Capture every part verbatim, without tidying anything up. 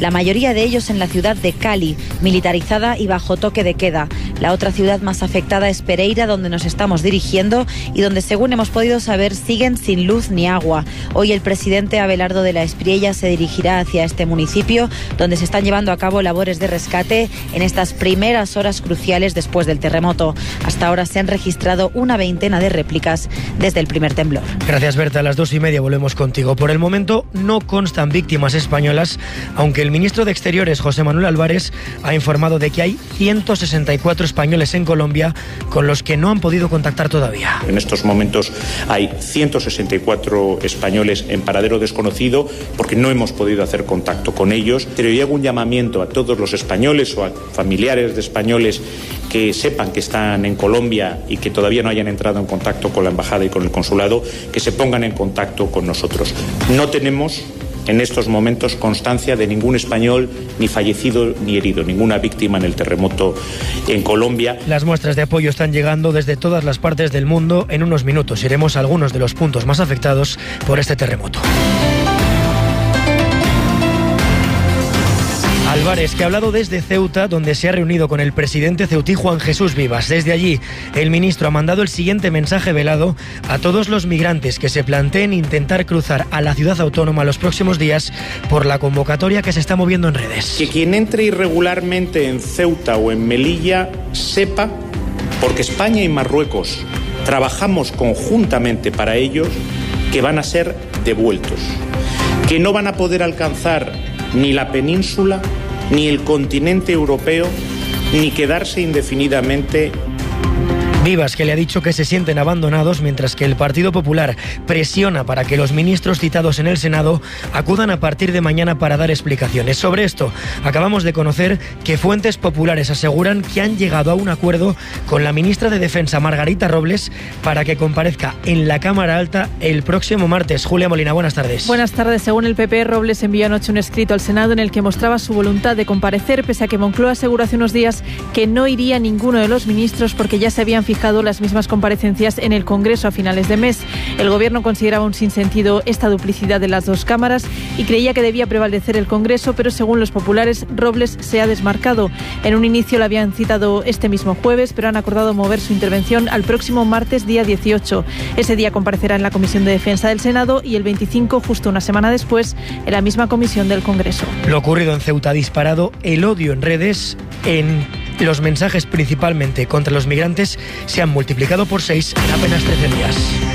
la mayoría de ellos en la ciudad de Cali, militarizada y bajo toque de queda. La otra ciudad más afectada es Pereira, donde nos estamos dirigiendo y donde, según hemos podido saber, siguen sin luz ni agua. Hoy el presidente Abelardo de la Espriella se dirigirá hacia este municipio, donde se están llevando a cabo labores de rescate en estas primeras horas cruciales después del terremoto. Hasta ahora se han registrado una veintena de réplicas desde el primer temblor. Gracias, Berta. A las dos y media volvemos contigo. Por el momento no constan víctimas españolas, aunque el ministro de Exteriores, José Manuel Álvarez, ha informado de que hay ciento sesenta y cuatro españoles en Colombia con los que no han podido contactar todavía. En estos momentos hay ciento sesenta y cuatro españoles en paradero desconocido porque no hemos podido hacer contacto con ellos. Pero yo hago un llamamiento a todos los españoles o a familiares de españoles que sepan que están en Colombia y que todavía no hayan entrado en contacto con la embajada y con el consulado, que se pongan en contacto con nosotros. No tenemos en estos momentos constancia de ningún español ni fallecido ni herido, ninguna víctima en el terremoto en Colombia. Las muestras de apoyo están llegando desde todas las partes del mundo. En unos minutos iremos a algunos de los puntos más afectados por este terremoto. Álvarez, que ha hablado desde Ceuta, donde se ha reunido con el presidente ceutí Juan Jesús Vivas. Desde allí, el ministro ha mandado el siguiente mensaje velado a todos los migrantes que se planteen intentar cruzar a la ciudad autónoma los próximos días por la convocatoria que se está moviendo en redes. Que quien entre irregularmente en Ceuta o en Melilla sepa, porque España y Marruecos trabajamos conjuntamente para ellos, que van a ser devueltos, que no van a poder alcanzar ni la península, ni el continente europeo, ni quedarse indefinidamente. Vivas, que le ha dicho que se sienten abandonados, mientras que el Partido Popular presiona para que los ministros citados en el Senado acudan a partir de mañana para dar explicaciones. Sobre esto, acabamos de conocer que fuentes populares aseguran que han llegado a un acuerdo con la ministra de Defensa, Margarita Robles, para que comparezca en la Cámara Alta el próximo martes. Julia Molina, buenas tardes. Buenas tardes. Según el P P, Robles envió anoche un escrito al Senado en el que mostraba su voluntad de comparecer, pese a que Moncloa aseguró hace unos días que no iría ninguno de los ministros porque ya se habían fijado las mismas comparecencias en el Congreso a finales de mes. El Gobierno consideraba un sinsentido esta duplicidad de las dos cámaras y creía que debía prevalecer el Congreso, pero según los populares, Robles se ha desmarcado. En un inicio la habían citado este mismo jueves, pero han acordado mover su intervención al próximo martes, día dieciocho. Ese día comparecerá en la Comisión de Defensa del Senado y el veinticinco, justo una semana después, en la misma comisión del Congreso. Lo ocurrido en Ceuta ha disparado el odio en redes. En los mensajes principalmente contra los migrantes se han multiplicado por seis en apenas trece días.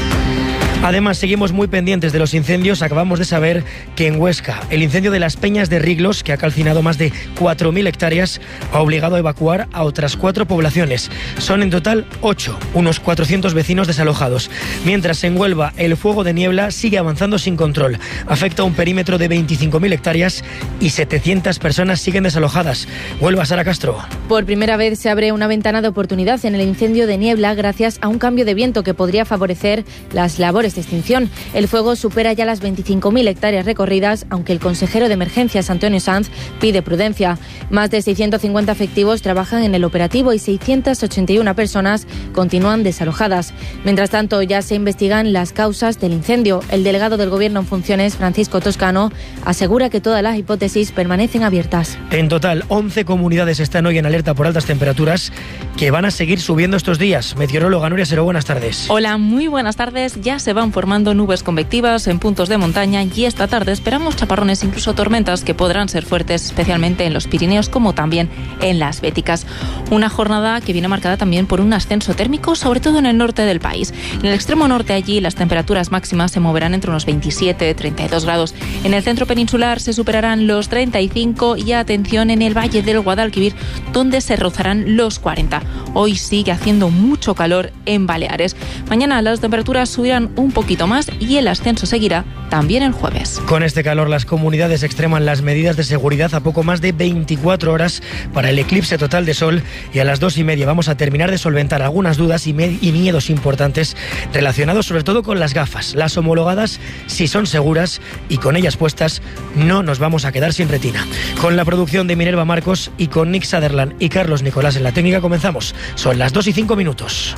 Además, seguimos muy pendientes de los incendios. Acabamos de saber que en Huesca, el incendio de las Peñas de Riglos, que ha calcinado más de cuatro mil hectáreas, ha obligado a evacuar a otras cuatro poblaciones. Son en total ocho, unos cuatrocientos vecinos desalojados. Mientras en Huelva, el fuego de niebla sigue avanzando sin control. Afecta a un perímetro de veinticinco mil hectáreas y setecientas personas siguen desalojadas. Huelva, Sara Castro. Por primera vez se abre una ventana de oportunidad en el incendio de niebla gracias a un cambio de viento que podría favorecer las labores de extinción. El fuego supera ya las veinticinco mil hectáreas recorridas, aunque el consejero de Emergencias, Antonio Sanz, pide prudencia. Más de seiscientos cincuenta efectivos trabajan en el operativo y seiscientas ochenta y una personas continúan desalojadas. Mientras tanto, ya se investigan las causas del incendio. El delegado del Gobierno en funciones, Francisco Toscano, asegura que todas las hipótesis permanecen abiertas. En total, once comunidades están hoy en alerta por altas temperaturas que van a seguir subiendo estos días. Meteoróloga Nuria Seró, buenas tardes. Hola, muy buenas tardes. Ya se van formando nubes convectivas en puntos de montaña y esta tarde esperamos chaparrones, incluso tormentas que podrán ser fuertes, especialmente en los Pirineos como también en las Béticas. Una jornada que viene marcada también por un ascenso térmico, sobre todo en el norte del país. En el extremo norte, allí las temperaturas máximas se moverán entre unos veintisiete y treinta y dos grados. En el centro peninsular se superarán los treinta y cinco y atención en el Valle del Guadalquivir, donde se rozarán los cuarenta. Hoy sigue haciendo mucho calor en Baleares. Mañana las temperaturas subirán un poquito más y el ascenso seguirá también el jueves. Con este calor, las comunidades extreman las medidas de seguridad a poco más de veinticuatro horas para el eclipse total de sol, y a las dos y media vamos a terminar de solventar algunas dudas y, y miedos importantes relacionados sobre todo con las gafas. Las homologadas sí son seguras y con ellas puestas no nos vamos a quedar sin retina. Con la producción de Minerva Marcos y con Nick Sutherland y Carlos Nicolás en la técnica comenzamos. Son las dos y cinco minutos.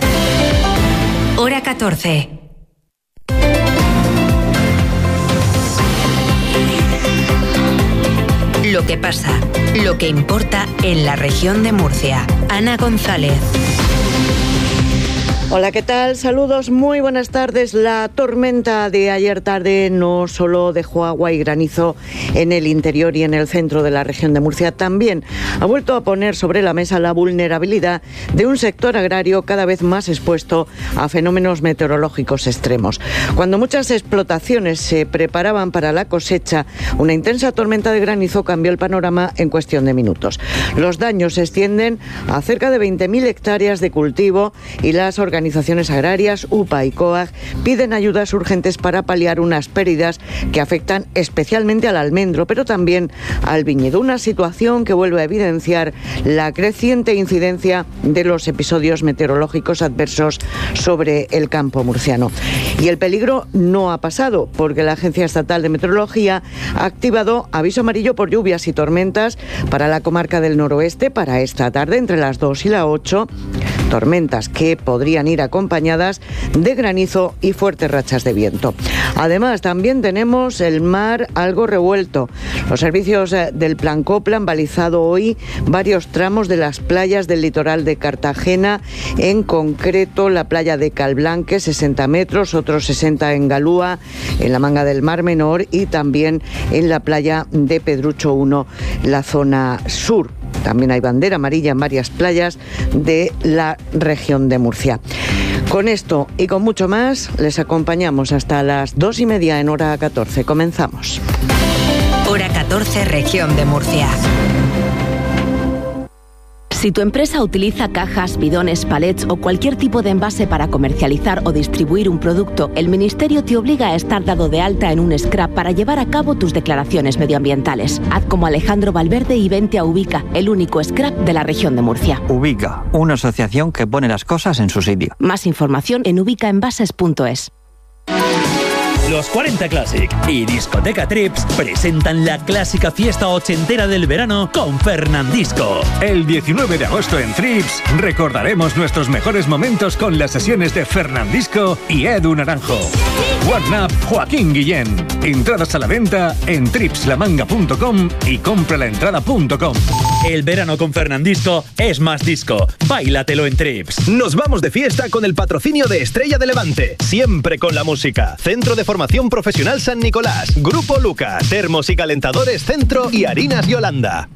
Hora catorce. lo que pasa, lo que importa en la región de Murcia. Ana González. Hola, ¿qué tal? Saludos, muy buenas tardes. La tormenta de ayer tarde no solo dejó agua y granizo en el interior y en el centro de la región de Murcia, también ha vuelto a poner sobre la mesa la vulnerabilidad de un sector agrario cada vez más expuesto a fenómenos meteorológicos extremos. Cuando muchas explotaciones se preparaban para la cosecha, una intensa tormenta de granizo cambió el panorama en cuestión de minutos. Los daños se extienden a cerca de veinte mil hectáreas de cultivo y las organizaciones Organizaciones agrarias, U P A y COAG piden ayudas urgentes para paliar unas pérdidas que afectan especialmente al almendro, pero también al viñedo. Una situación que vuelve a evidenciar la creciente incidencia de los episodios meteorológicos adversos sobre el campo murciano. Y el peligro no ha pasado, porque la Agencia Estatal de Meteorología ha activado aviso amarillo por lluvias y tormentas para la comarca del noroeste para esta tarde entre las dos y las ocho. Tormentas que podrían ir acompañadas de granizo y fuertes rachas de viento. Además, también tenemos el mar algo revuelto. Los servicios del Plan Copla han balizado hoy varios tramos de las playas del litoral de Cartagena, en concreto la playa de Calblanque, sesenta metros, otros sesenta en Galúa, en la Manga del Mar Menor, y también en la playa de Pedrucho uno, la zona sur. También hay bandera amarilla en varias playas de la región de Murcia. Con esto y con mucho más, les acompañamos hasta las dos y media en Hora catorce. Comenzamos. Hora catorce, región de Murcia. Si tu empresa utiliza cajas, bidones, palets o cualquier tipo de envase para comercializar o distribuir un producto, el Ministerio te obliga a estar dado de alta en un S C R A P para llevar a cabo tus declaraciones medioambientales. Haz como Alejandro Valverde y vente a Ubica, el único S C R A P de la región de Murcia. Ubica, una asociación que pone las cosas en su sitio. Más información en ubicaenvases punto es. Los cuarenta Classic y Discoteca Trips presentan la clásica fiesta ochentera del verano con Fernandisco. El diecinueve de agosto en Trips recordaremos nuestros mejores momentos con las sesiones de Fernandisco y Edu Naranjo. One Up Joaquín Guillén. Entradas a la venta en trips la manga punto com y compralaentrada punto com. El verano con Fernandisco es más disco. Báilatelo en Trips. Nos vamos de fiesta con el patrocinio de Estrella de Levante. Siempre con la música. Centro de Formación Profesional San Nicolás. Grupo Luca. Termos y calentadores Centro y Harinas Yolanda.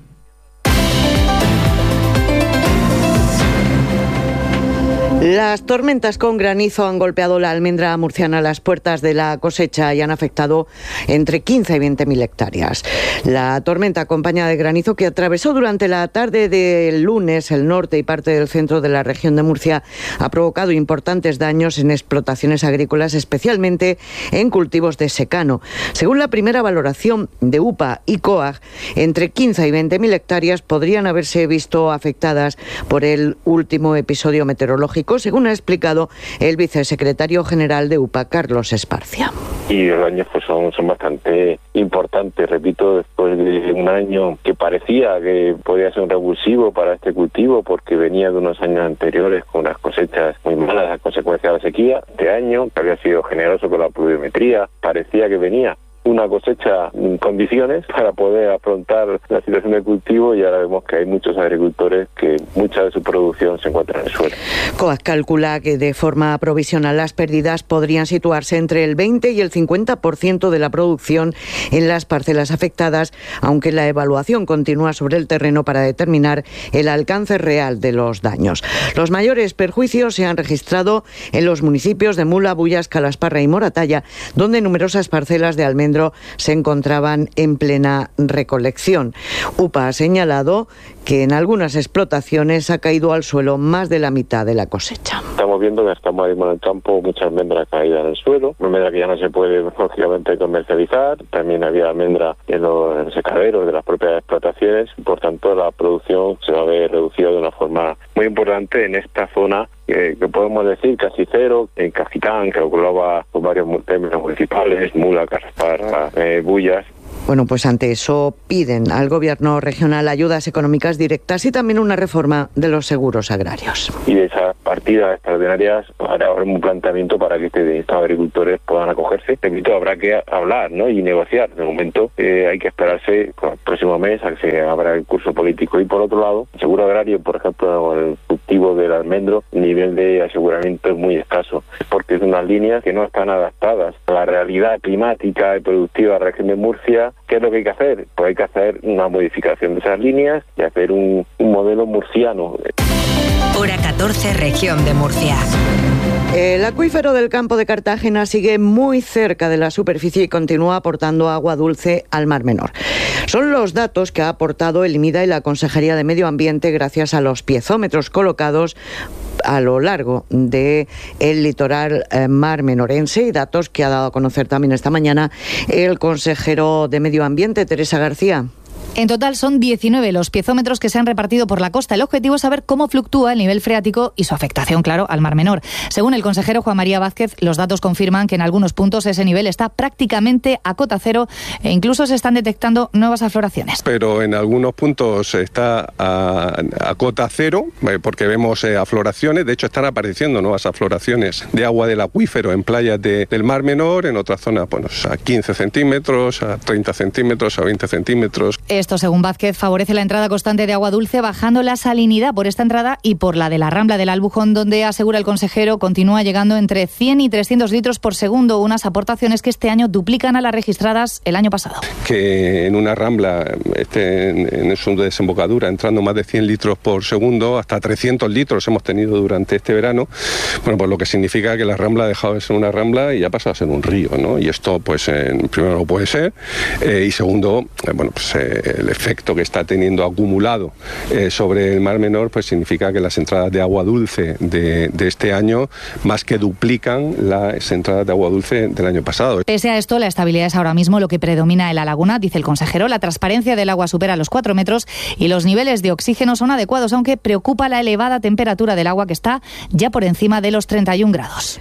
Las tormentas con granizo han golpeado la almendra murciana a las puertas de la cosecha y han afectado entre quince y veinte mil hectáreas. La tormenta acompañada de granizo que atravesó durante la tarde del lunes el norte y parte del centro de la región de Murcia ha provocado importantes daños en explotaciones agrícolas, especialmente en cultivos de secano. Según la primera valoración de U P A y COAG, entre quince y veinte mil hectáreas podrían haberse visto afectadas por el último episodio meteorológico, según ha explicado el vicesecretario general de U P A, Carlos Esparcia. Y los daños pues son, son bastante importantes, repito, después de un año que parecía que podía ser un revulsivo para este cultivo porque venía de unos años anteriores con unas cosechas muy malas a consecuencia de la sequía. Este año, que había sido generoso con la pluviometría, parecía que venía una cosecha en condiciones para poder afrontar la situación de cultivo, y ahora vemos que hay muchos agricultores que mucha de su producción se encuentra en el suelo. COAG calcula que de forma provisional las pérdidas podrían situarse entre el veinte y el cincuenta por ciento de la producción en las parcelas afectadas, aunque la evaluación continúa sobre el terreno para determinar el alcance real de los daños. Los mayores perjuicios se han registrado en los municipios de Mula, Bullas, Calasparra y Moratalla, donde numerosas parcelas de almendro se encontraban en plena recolección. U P A ha señalado que en algunas explotaciones ha caído al suelo más de la mitad de la cosecha. Estamos viendo que estamos ahí en el campo mucha almendra caída en el suelo, almendra que ya no se puede lógicamente comercializar, también había almendra en los, en los secaderos de las propias explotaciones, por tanto la producción se va a ver reducida de una forma muy importante en esta zona que, que podemos decir casi cero, en Cajicán, que engloba pues, varios términos municipales, Mula, Caspar, eh, Bullas. Bueno, pues ante eso piden al gobierno regional ayudas económicas directas y también una reforma de los seguros agrarios. Y de esas partidas extraordinarias habrá un planteamiento para que este, estos agricultores puedan acogerse. Repito, habrá que hablar, ¿no?, y negociar. De momento eh, hay que esperarse pues, el próximo mes a que se abra el curso político. Y por otro lado, el seguro agrario, por ejemplo, el cultivo del almendro, el nivel de aseguramiento es muy escaso, porque son unas líneas que no están adaptadas a la realidad climática y productiva de la región de Murcia. ¿Qué es lo que hay que hacer? Pues hay que hacer una modificación de esas líneas y hacer un, un modelo murciano. Hora catorce, región de Murcia. El acuífero del campo de Cartagena sigue muy cerca de la superficie y continúa aportando agua dulce al Mar Menor. Son los datos que ha aportado el IMIDA y la Consejería de Medio Ambiente gracias a los piezómetros colocados a lo largo del litoral eh, marmenorense, y datos que ha dado a conocer también esta mañana el consejero de Medio Ambiente, Teresa García. En total son diecinueve los piezómetros que se han repartido por la costa. El objetivo es saber cómo fluctúa el nivel freático y su afectación, claro, al Mar Menor. Según el consejero Juan María Vázquez, los datos confirman que en algunos puntos ese nivel está prácticamente a cota cero e incluso se están detectando nuevas afloraciones. Pero en algunos puntos está a, a cota cero, porque vemos eh, afloraciones. De hecho, están apareciendo nuevas afloraciones de agua del acuífero en playas de, del Mar Menor, en otras zonas bueno, a quince centímetros, a treinta centímetros, a veinte centímetros. Esto, según Vázquez, favorece la entrada constante de agua dulce, bajando la salinidad por esta entrada y por la de la Rambla del Albujón, donde, asegura el consejero, continúa llegando entre cien y trescientos litros por segundo, unas aportaciones que este año duplican a las registradas el año pasado. Que en una Rambla esté en, en su desembocadura entrando más de cien litros por segundo, hasta trescientos litros hemos tenido durante este verano, bueno, pues lo que significa que la Rambla ha dejado de ser una Rambla y ya pasa a ser un río, ¿no? Y esto, pues, eh, primero no puede ser, eh, y segundo, eh, bueno, pues eh, el efecto que está teniendo acumulado eh, sobre el Mar Menor, pues significa que las entradas de agua dulce de, de este año más que duplican las entradas de agua dulce del año pasado. Pese a esto, la estabilidad es ahora mismo lo que predomina en la laguna, dice el consejero. La transparencia del agua supera los cuatro metros y los niveles de oxígeno son adecuados, aunque preocupa la elevada temperatura del agua, que está ya por encima de los treinta y un grados.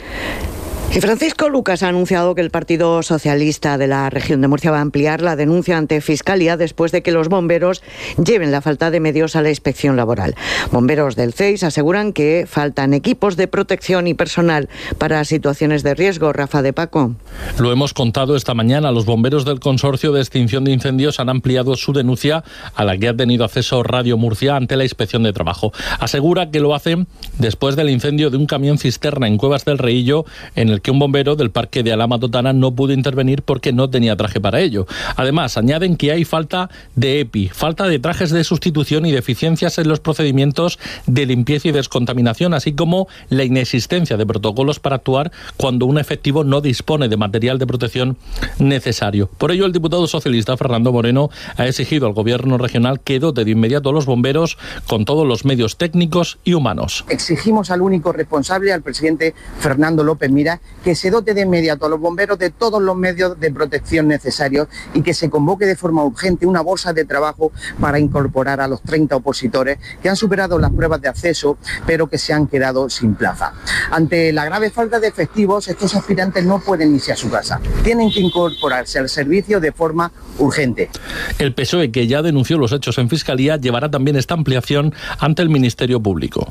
Y Francisco Lucas ha anunciado que el Partido Socialista de la región de Murcia va a ampliar la denuncia ante Fiscalía después de que los bomberos lleven la falta de medios a la inspección laboral. Bomberos del C E I S aseguran que faltan equipos de protección y personal para situaciones de riesgo. Rafa de Paco. Lo hemos contado esta mañana. Los bomberos del Consorcio de Extinción de Incendios han ampliado su denuncia, a la que ha tenido acceso Radio Murcia, ante la Inspección de Trabajo. Asegura que lo hacen después del incendio de un camión cisterna en Cuevas del Reillo, en el que un bombero del parque de Alhama Totana no pudo intervenir porque no tenía traje para ello. Además, añaden que hay falta de EPI, falta de trajes de sustitución y deficiencias en los procedimientos de limpieza y descontaminación, así como la inexistencia de protocolos para actuar cuando un efectivo no dispone de material de protección necesario. Por ello, el diputado socialista Fernando Moreno ha exigido al gobierno regional que dote de inmediato a los bomberos con todos los medios técnicos y humanos. Exigimos al único responsable, al presidente Fernando López Miras, que se dote de inmediato a los bomberos de todos los medios de protección necesarios y que se convoque de forma urgente una bolsa de trabajo para incorporar a los treinta opositores que han superado las pruebas de acceso, pero que se han quedado sin plaza. Ante la grave falta de efectivos, estos aspirantes no pueden irse a su casa. Tienen que incorporarse al servicio de forma urgente. El P S O E, que ya denunció los hechos en Fiscalía, llevará también esta ampliación ante el Ministerio Público.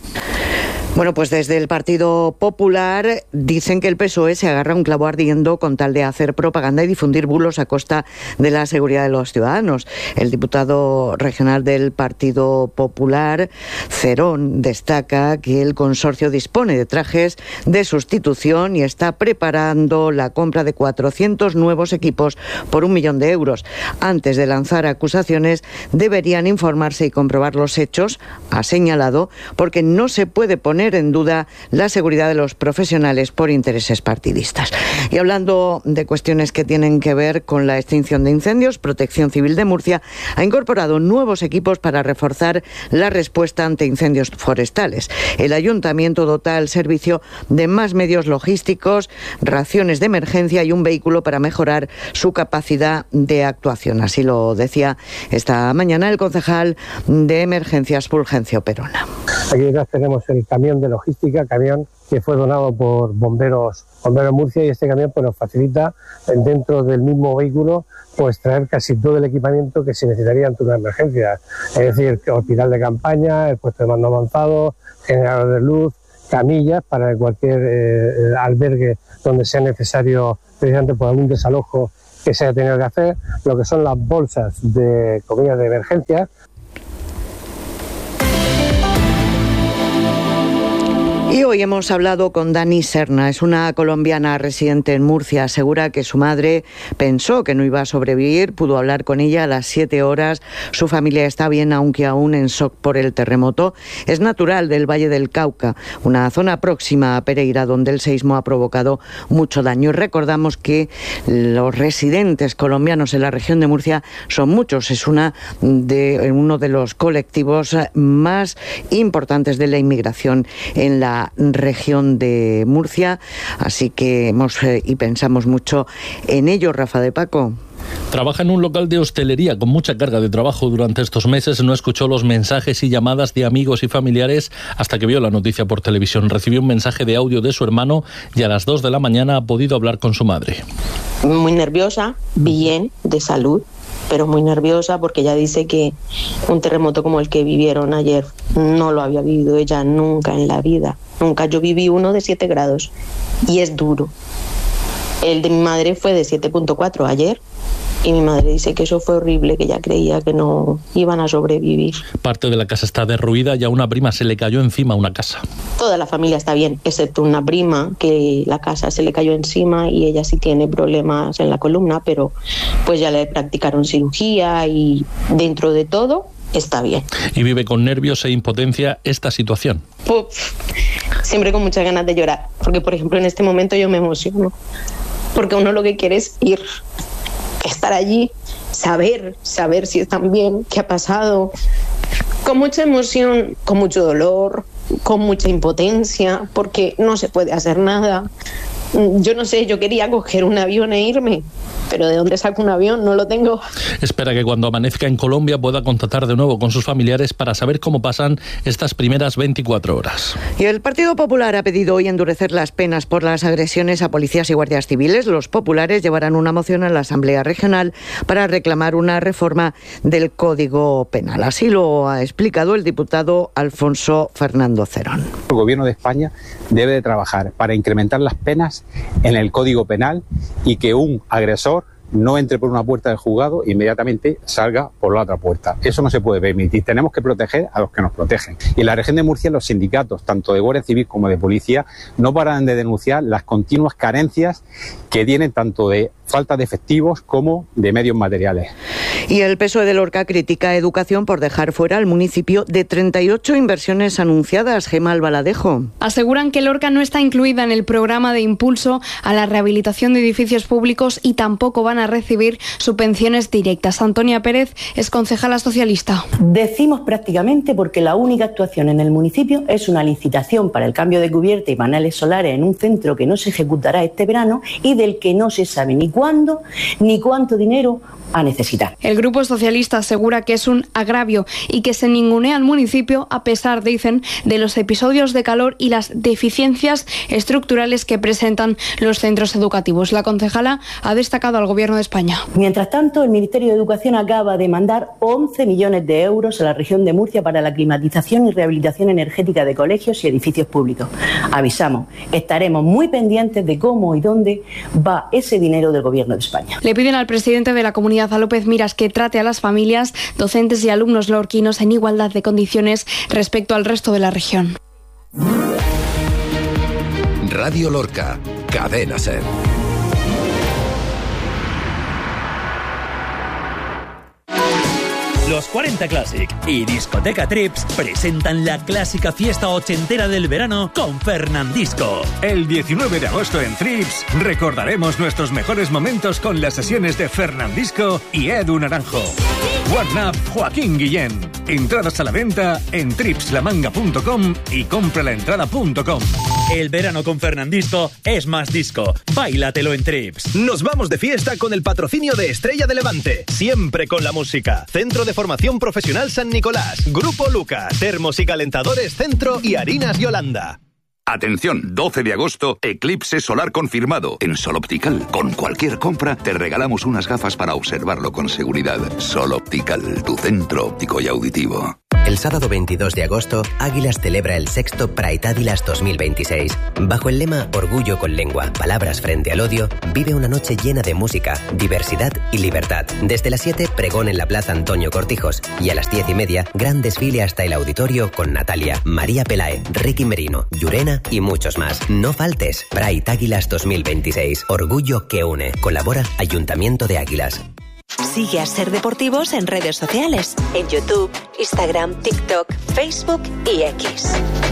Bueno, pues desde el Partido Popular dicen que el P S O E se agarra un clavo ardiendo con tal de hacer propaganda y difundir bulos a costa de la seguridad de los ciudadanos. El diputado regional del Partido Popular, Cerón, destaca que el consorcio dispone de trajes de sustitución y está preparando la compra de cuatrocientos nuevos equipos por un millón de euros. Antes de lanzar acusaciones, deberían informarse y comprobar los hechos, ha señalado, porque no se puede poner en duda la seguridad de los profesionales por intereses partidistas. Y hablando de cuestiones que tienen que ver con la extinción de incendios, Protección Civil de Murcia ha incorporado nuevos equipos para reforzar la respuesta ante incendios forestales. El ayuntamiento dota al servicio de más medios logísticos, raciones de emergencia y un vehículo para mejorar su capacidad de actuación. Así lo decía esta mañana el concejal de Emergencias, Fulgencio Perona. Aquí detrás tenemos el camión de logística, camión que fue donado por bomberos, bomberos Murcia, y este camión pues nos facilita dentro del mismo vehículo pues traer casi todo el equipamiento que se necesitaría ante una emergencia, es decir, hospital de campaña, el puesto de mando avanzado, generador de luz, camillas para cualquier eh, albergue donde sea necesario precisamente por algún desalojo que se haya tenido que hacer, lo que son las bolsas de comida de emergencia. Y hoy hemos hablado con Dani Serna, es una colombiana residente en Murcia. Asegura que su madre pensó que no iba a sobrevivir, pudo hablar con ella a las siete horas. Su familia está bien, aunque aún en shock por el terremoto. Es natural del Valle del Cauca, una zona próxima a Pereira, donde el seísmo ha provocado mucho daño. Y recordamos que los residentes colombianos en la región de Murcia son muchos. Es una de, uno de los colectivos más importantes de la inmigración en la región de Murcia, así que hemos eh, y pensamos mucho en ello. Rafa de Paco. Trabaja en un local de hostelería con mucha carga de trabajo durante estos meses. No escuchó los mensajes y llamadas de amigos y familiares hasta que vio la noticia por televisión. Recibió un mensaje de audio de su hermano y a las dos de la mañana ha podido hablar con su madre. Muy nerviosa, bien, de salud, pero muy nerviosa porque ella dice que un terremoto como el que vivieron ayer no lo había vivido ella nunca en la vida. Nunca. Yo viví uno de siete grados y es duro. El de mi madre fue de siete punto cuatro ayer y mi madre dice que eso fue horrible, que ella creía que no iban a sobrevivir. Parte de la casa está derruida y a una prima se le cayó encima una casa. Toda la familia está bien, excepto una prima que la casa se le cayó encima y ella sí tiene problemas en la columna, pero pues ya le practicaron cirugía y dentro de todo está bien. Y vive con nervios e impotencia esta situación. Uf, siempre con muchas ganas de llorar, porque por ejemplo en este momento yo me emociono, porque uno lo que quiere es ir, estar allí, saber, saber si están bien, qué ha pasado, con mucha emoción, con mucho dolor, con mucha impotencia, porque no se puede hacer nada. Yo no sé, yo quería coger un avión e irme, pero ¿de dónde saco un avión? No lo tengo. Espera que cuando amanezca en Colombia pueda contactar de nuevo con sus familiares para saber cómo pasan estas primeras veinticuatro horas. Y el Partido Popular ha pedido hoy endurecer las penas por las agresiones a policías y guardias civiles. Los populares llevarán una moción a la Asamblea Regional para reclamar una reforma del Código Penal. Así lo ha explicado el diputado Alfonso Fernando Cerón. El Gobierno de España debe de trabajar para incrementar las penas en el Código Penal y que un agresor no entre por una puerta del juzgado e inmediatamente salga por la otra puerta. Eso no se puede permitir. Tenemos que proteger a los que nos protegen. Y en la región de Murcia los sindicatos, tanto de Guardia Civil como de Policía, no paran de denunciar las continuas carencias que tienen tanto de falta de efectivos como de medios materiales. Y el P S O E de Lorca critica a Educación por dejar fuera al municipio de treinta y ocho inversiones anunciadas. Gemma Albaladejo. Aseguran que Lorca no está incluida en el programa de impulso a la rehabilitación de edificios públicos y tampoco van a recibir subvenciones directas. Antonia Pérez es concejala socialista. Decimos prácticamente porque la única actuación en el municipio es una licitación para el cambio de cubierta y paneles solares en un centro que no se ejecutará este verano y del que no se sabe ni cuándo ni cuánto dinero a necesitar. El Grupo Socialista asegura que es un agravio y que se ningunea al municipio a pesar, dicen, de los episodios de calor y las deficiencias estructurales que presentan los centros educativos. La concejala ha destacado al Gobierno de España. Mientras tanto, el Ministerio de Educación acaba de mandar once millones de euros a la región de Murcia para la climatización y rehabilitación energética de colegios y edificios públicos. Avisamos, estaremos muy pendientes de cómo y dónde va ese dinero del Gobierno de España. Le piden al presidente de la comunidad, a López Miras, que trate a las familias, docentes y alumnos lorquinos en igualdad de condiciones respecto al resto de la región. Radio Lorca, Cadena SER. Los cuarenta Classic y Discoteca Trips presentan la clásica fiesta ochentera del verano con Fernandisco. El diecinueve de agosto en Trips recordaremos nuestros mejores momentos con las sesiones de Fernandisco y Edu Naranjo. One Up, Joaquín Guillén. Entradas a la venta en trips la manga punto com y compra la entrada punto com. El verano con Fernandisco es más disco. Báilatelo en Trips. Nos vamos de fiesta con el patrocinio de Estrella de Levante. Siempre con la música. Centro de Formación Profesional San Nicolás. Grupo Luca. Termos y calentadores Centro y Harinas Yolanda. Atención, doce de agosto, eclipse solar confirmado en Sol Optical. Con cualquier compra te regalamos unas gafas para observarlo con seguridad. Sol Optical, tu centro óptico y auditivo. El sábado veintidós de agosto, Águilas celebra el sexto Pride Águilas dos mil veintiséis. Bajo el lema Orgullo con lengua, palabras frente al odio, vive una noche llena de música, diversidad y libertad. Desde las siete, pregón en la Plaza Antonio Cortijos. Y a las diez y media, gran desfile hasta el auditorio con Natalia, María Pelae, Ricky Merino, Llurena y muchos más. No faltes. Pride Águilas dos mil veintiséis. Orgullo que une. Colabora Ayuntamiento de Águilas. Sigue a Ser Deportivos en redes sociales, en YouTube, Instagram, TikTok, Facebook y X.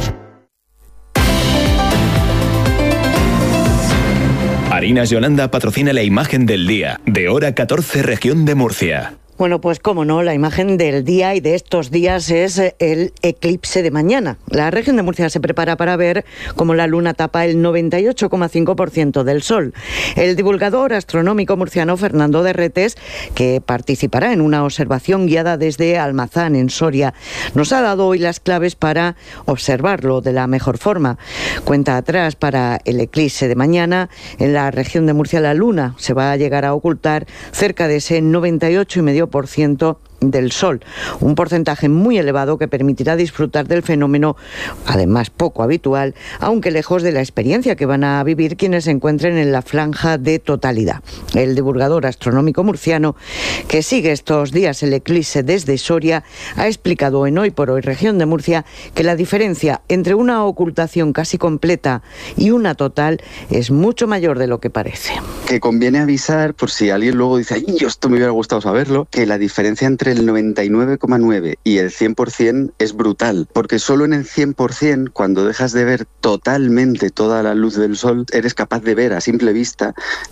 Harinas Yolanda patrocina la imagen del día, de hora catorce, región de Murcia. Bueno, pues cómo no, la imagen del día y de estos días es el eclipse de mañana. La región de Murcia se prepara para ver cómo la luna tapa el noventa y ocho coma cinco por ciento del sol. El divulgador astronómico murciano Fernando de Retes, que participará en una observación guiada desde Almazán, en Soria, nos ha dado hoy las claves para observarlo de la mejor forma. Cuenta atrás para el eclipse de mañana. En la región de Murcia la luna se va a llegar a ocultar cerca de ese noventa y ocho coma cinco por ciento del sol, un porcentaje muy elevado que permitirá disfrutar del fenómeno, además poco habitual, aunque lejos de la experiencia que van a vivir quienes se encuentren en la franja de totalidad. El divulgador astronómico murciano, que sigue estos días el eclipse desde Soria, ha explicado en Hoy por Hoy Región de Murcia que la diferencia entre una ocultación casi completa y una total es mucho mayor de lo que parece. Que conviene avisar, por si alguien luego dice, ¡ay, yo esto me hubiera gustado saberlo!, que la diferencia entre el noventa y nueve coma nueve y el cien por ciento es brutal, porque solo en el cien por ciento, cuando dejas de ver totalmente toda la luz del sol, eres capaz de ver a simple vista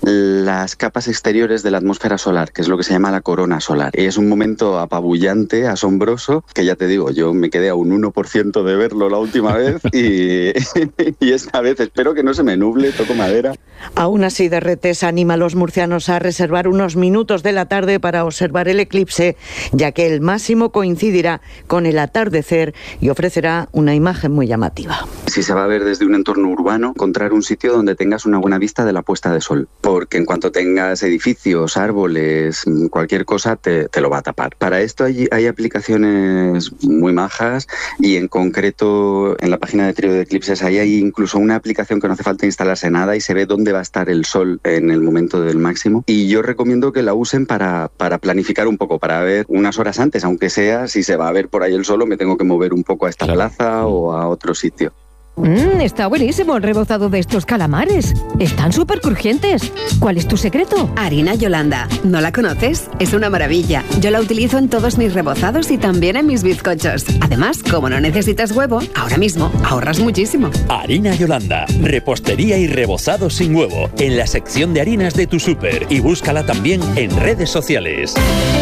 las capas exteriores de la atmósfera solar, que es lo que se llama la corona solar. Y es un momento apabullante, asombroso, que ya te digo, yo me quedé a un uno por ciento de verlo la última vez y, y esta vez espero que no se me nuble, toco madera. Aún así, de Retes anima a los murcianos a reservar unos minutos de la tarde para observar el eclipse, ya que el máximo coincidirá con el atardecer y ofrecerá una imagen muy llamativa. Si se va a ver desde un entorno urbano, encontrar un sitio donde tengas una buena vista de la puesta de sol, porque en cuanto tengas edificios, árboles, cualquier cosa te, te lo va a tapar. Para esto hay, hay aplicaciones muy majas y en concreto en la página de Trío de Eclipses ahí hay incluso una aplicación que no hace falta instalarse nada y se ve dónde va a estar el sol en el momento del máximo, y yo recomiendo que la usen para, para planificar un poco, para ver unas horas antes, aunque sea, si se va a ver por ahí el sol o me tengo que mover un poco a esta plaza o a otro sitio. Mmm, está buenísimo el rebozado de estos calamares. Están súper crujientes. ¿Cuál es tu secreto? Harina Yolanda. ¿No la conoces? Es una maravilla. Yo la utilizo en todos mis rebozados y también en mis bizcochos. Además, como no necesitas huevo, ahora mismo ahorras muchísimo. Harina Yolanda. Repostería y rebozado sin huevo. En la sección de harinas de tu súper. Y búscala también en redes sociales.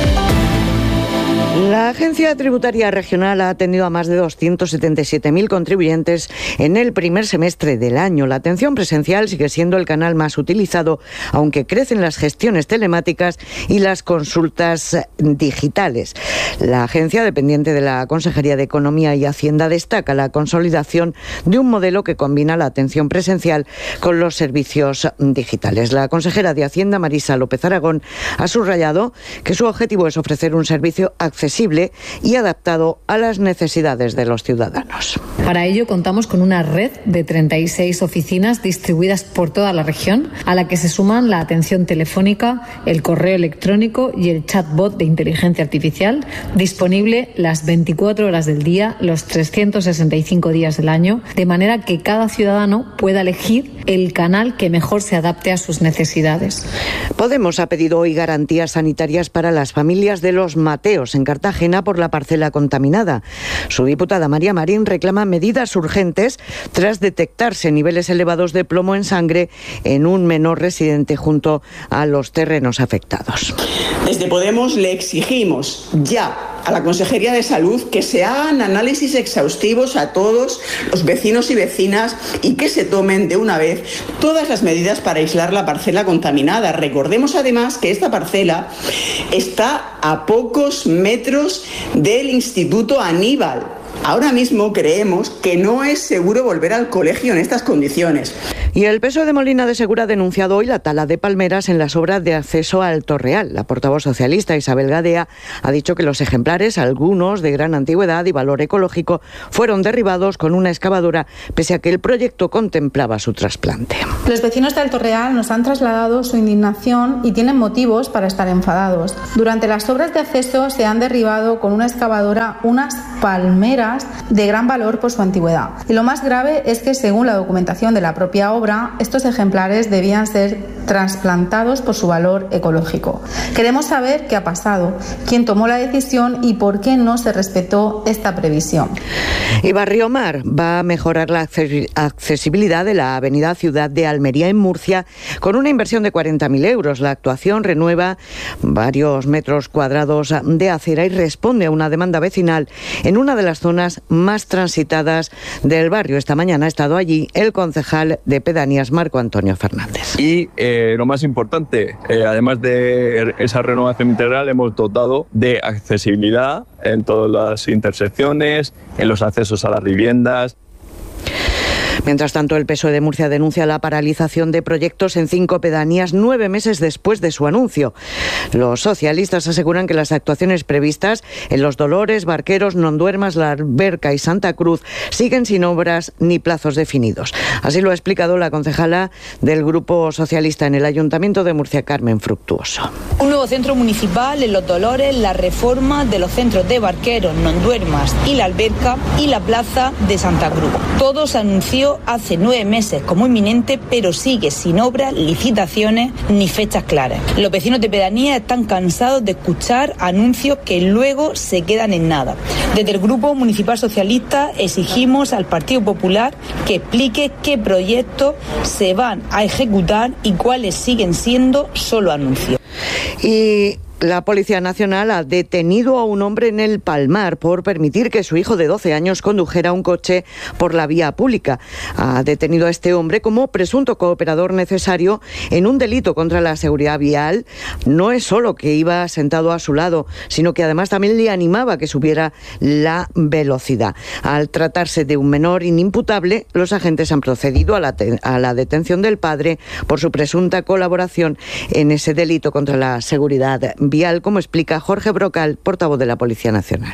La Agencia Tributaria Regional ha atendido a más de doscientos setenta y siete mil contribuyentes en el primer semestre del año. La atención presencial sigue siendo el canal más utilizado, aunque crecen las gestiones telemáticas y las consultas digitales. La agencia, dependiente de la Consejería de Economía y Hacienda, destaca la consolidación de un modelo que combina la atención presencial con los servicios digitales. La consejera de Hacienda, Marisa López Aragón, ha subrayado que su objetivo es ofrecer un servicio accesible y adaptado a las necesidades de los ciudadanos. Para ello contamos con una red de treinta y seis oficinas distribuidas por toda la región, a la que se suman la atención telefónica, el correo electrónico y el chatbot de inteligencia artificial, disponible las veinticuatro horas del día, los trescientos sesenta y cinco días del año, de manera que cada ciudadano pueda elegir el canal que mejor se adapte a sus necesidades. Podemos ha pedido hoy garantías sanitarias para las familias de los Mateos en Cartagena por la parcela contaminada. Su diputada María Marín reclama medidas urgentes tras detectarse niveles elevados de plomo en sangre en un menor residente junto a los terrenos afectados. Desde Podemos le exigimos ya a la Consejería de Salud que se hagan análisis exhaustivos a todos los vecinos y vecinas y que se tomen de una vez todas las medidas para aislar la parcela contaminada. Recordemos además que esta parcela está a pocos metros del Instituto Aníbal. Ahora mismo creemos que no es seguro volver al colegio en estas condiciones. Y el P S O E de Molina de Segura ha denunciado hoy la tala de palmeras en las obras de acceso a Alto Real. La portavoz socialista Isabel Gadea ha dicho que los ejemplares, algunos de gran antigüedad y valor ecológico, fueron derribados con una excavadora, pese a que el proyecto contemplaba su trasplante. Los vecinos de Alto Real nos han trasladado su indignación y tienen motivos para estar enfadados. Durante las obras de acceso se han derribado con una excavadora unas palmeras de gran valor por su antigüedad. Y lo más grave es que, según la documentación de la propia obra, estos ejemplares debían ser trasplantados por su valor ecológico. Queremos saber qué ha pasado, quién tomó la decisión y por qué no se respetó esta previsión. Y Barriomar va a mejorar la accesibilidad de la avenida Ciudad de Almería en Murcia con una inversión de cuarenta mil euros. La actuación renueva varios metros cuadrados de acera y responde a una demanda vecinal en una de las zonas más transitadas del barrio. Esta mañana ha estado allí el concejal de Pedanías, Marco Antonio Fernández. Y eh, lo más importante, eh, además de esa renovación integral, hemos dotado de accesibilidad en todas las intersecciones, en los accesos a las viviendas. Mientras tanto, el P S O E de Murcia denuncia la paralización de proyectos en cinco pedanías nueve meses después de su anuncio. Los socialistas aseguran que las actuaciones previstas en Los Dolores, Barqueros, Nonduermas, La Alberca y Santa Cruz siguen sin obras ni plazos definidos. Así lo ha explicado la concejala del Grupo Socialista en el Ayuntamiento de Murcia, Carmen Fructuoso. Un nuevo centro municipal en Los Dolores, la reforma de los centros de Barqueros, Nonduermas y La Alberca y la plaza de Santa Cruz. Todo se anunció hace nueve meses como inminente, pero sigue sin obras, licitaciones ni fechas claras. Los vecinos de pedanía están cansados de escuchar anuncios que luego se quedan en nada. Desde el Grupo Municipal Socialista exigimos al Partido Popular que explique qué proyectos se van a ejecutar y cuáles siguen siendo solo anuncios. Y la Policía Nacional ha detenido a un hombre en el Palmar por permitir que su hijo de doce años condujera un coche por la vía pública. Ha detenido a este hombre como presunto cooperador necesario en un delito contra la seguridad vial. No es solo que iba sentado a su lado, sino que además también le animaba a que subiera la velocidad. Al tratarse de un menor inimputable, los agentes han procedido a la, a la detención del padre por su presunta colaboración en ese delito contra la seguridad vial. Vial, como explica Jorge Brocal, portavoz de la Policía Nacional.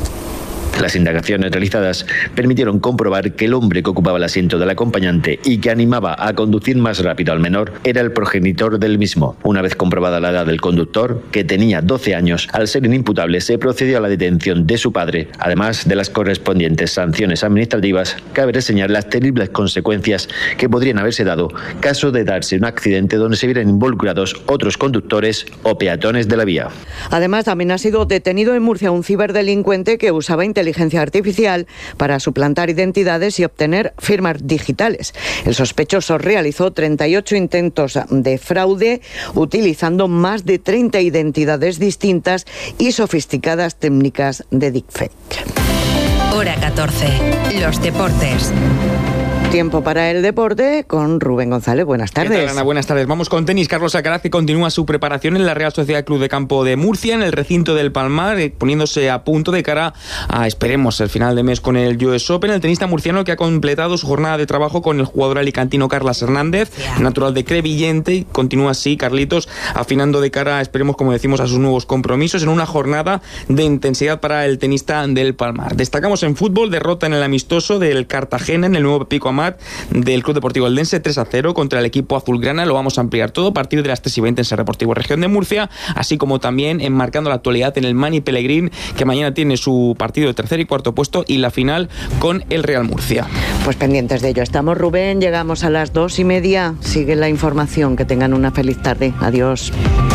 Las indagaciones realizadas permitieron comprobar que el hombre que ocupaba el asiento del acompañante y que animaba a conducir más rápido al menor era el progenitor del mismo. Una vez comprobada la edad del conductor, que tenía doce años, al ser inimputable se procedió a la detención de su padre. Además de las correspondientes sanciones administrativas, cabe reseñar las terribles consecuencias que podrían haberse dado caso de darse un accidente donde se vieran involucrados otros conductores o peatones de la vía. Además, también ha sido detenido en Murcia un ciberdelincuente que usaba inteligencia inteligencia artificial para suplantar identidades y obtener firmas digitales. El sospechoso realizó treinta y ocho intentos de fraude utilizando más de treinta identidades distintas y sofisticadas técnicas de deepfake. Hora catorce. Los deportes. Tiempo para el deporte con Rubén González. Buenas tardes. ¿Qué tal, Ana? Buenas tardes. Vamos con tenis. Carlos Alcaraz, que continúa su preparación en la Real Sociedad Club de Campo de Murcia, en el recinto del Palmar, eh, poniéndose a punto de cara a, esperemos, el final de mes con el U S Open. El tenista murciano que ha completado su jornada de trabajo con el jugador alicantino Carlas Hernández, natural de Crevillente, y continúa así, Carlitos, afinando de cara, esperemos, como decimos, a sus nuevos compromisos en una jornada de intensidad para el tenista del Palmar. Destacamos en fútbol, derrota en el amistoso del Cartagena en el nuevo Pico Amat del Club Deportivo Eldense, tres a cero contra el equipo azulgrana. Lo vamos a ampliar todo a partir de las tres y veinte en Ser Deportivo Región de Murcia, así como también enmarcando la actualidad en el Mani Pellegrín, que mañana tiene su partido de tercer y cuarto puesto y la final con el Real Murcia. Pues pendientes de ello estamos, Rubén. Llegamos a las dos y media. Sigue la información. Que tengan una feliz tarde. Adiós.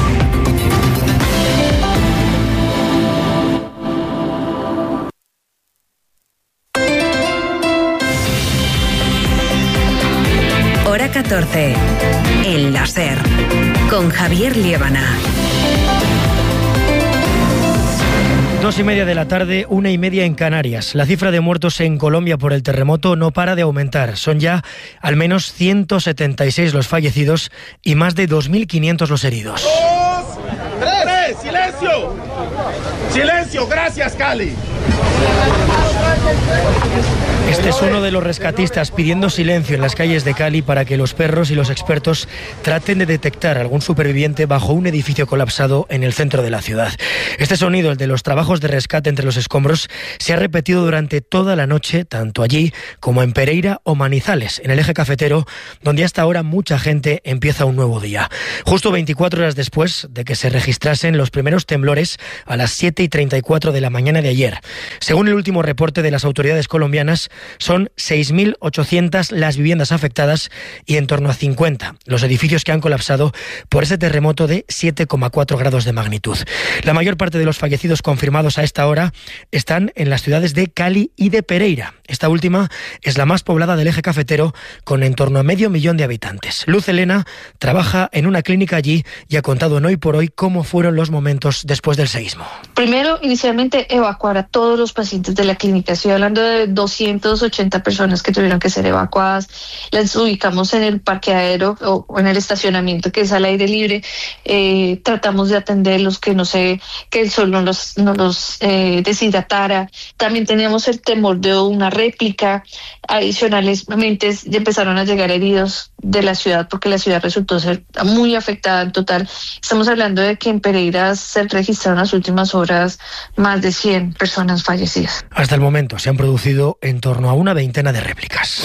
Hora catorce. El láser. Con Javier Liébana. Dos y media de la tarde, una y media en Canarias. La cifra de muertos en Colombia por el terremoto no para de aumentar. Son ya al menos ciento setenta y seis los fallecidos y más de dos mil quinientos los heridos. Dos, tres, silencio. Silencio, gracias, Cali. Este es uno de los rescatistas pidiendo silencio en las calles de Cali para que los perros y los expertos traten de detectar algún superviviente bajo un edificio colapsado en el centro de la ciudad. Este sonido, el de los trabajos de rescate entre los escombros, se ha repetido durante toda la noche, tanto allí como en Pereira o Manizales, en el eje cafetero, donde hasta ahora mucha gente empieza un nuevo día. Justo veinticuatro horas después de que se registrasen los primeros temblores a las siete y treinta y cuatro de la mañana de ayer. Según el último reporte de las autoridades colombianas, son seis mil ochocientas las viviendas afectadas y en torno a cincuenta los edificios que han colapsado por ese terremoto de siete coma cuatro grados de magnitud. La mayor parte de los fallecidos confirmados a esta hora están en las ciudades de Cali y de Pereira. Esta última es la más poblada del eje cafetero, con en torno a medio millón de habitantes. Luz Elena trabaja en una clínica allí y ha contado en Hoy por Hoy cómo fueron los momentos después del seísmo. Primero, inicialmente, evacuar a todos los pacientes de la clínica. Estoy hablando de doscientas ochenta personas que tuvieron que ser evacuadas. Las ubicamos en el parqueadero o en el estacionamiento, que es al aire libre. Eh, tratamos de atenderlos, que no sé, que el sol no los, no los eh, deshidratara. También teníamos el temor de una réplica. Adicionalmente, empezaron a llegar heridos de la ciudad, porque la ciudad resultó ser muy afectada en total. Estamos hablando de que en Pereira se registraron en las últimas horas más de cien personas fallecidas. Hasta el momento se han producido en torno a una veintena de réplicas.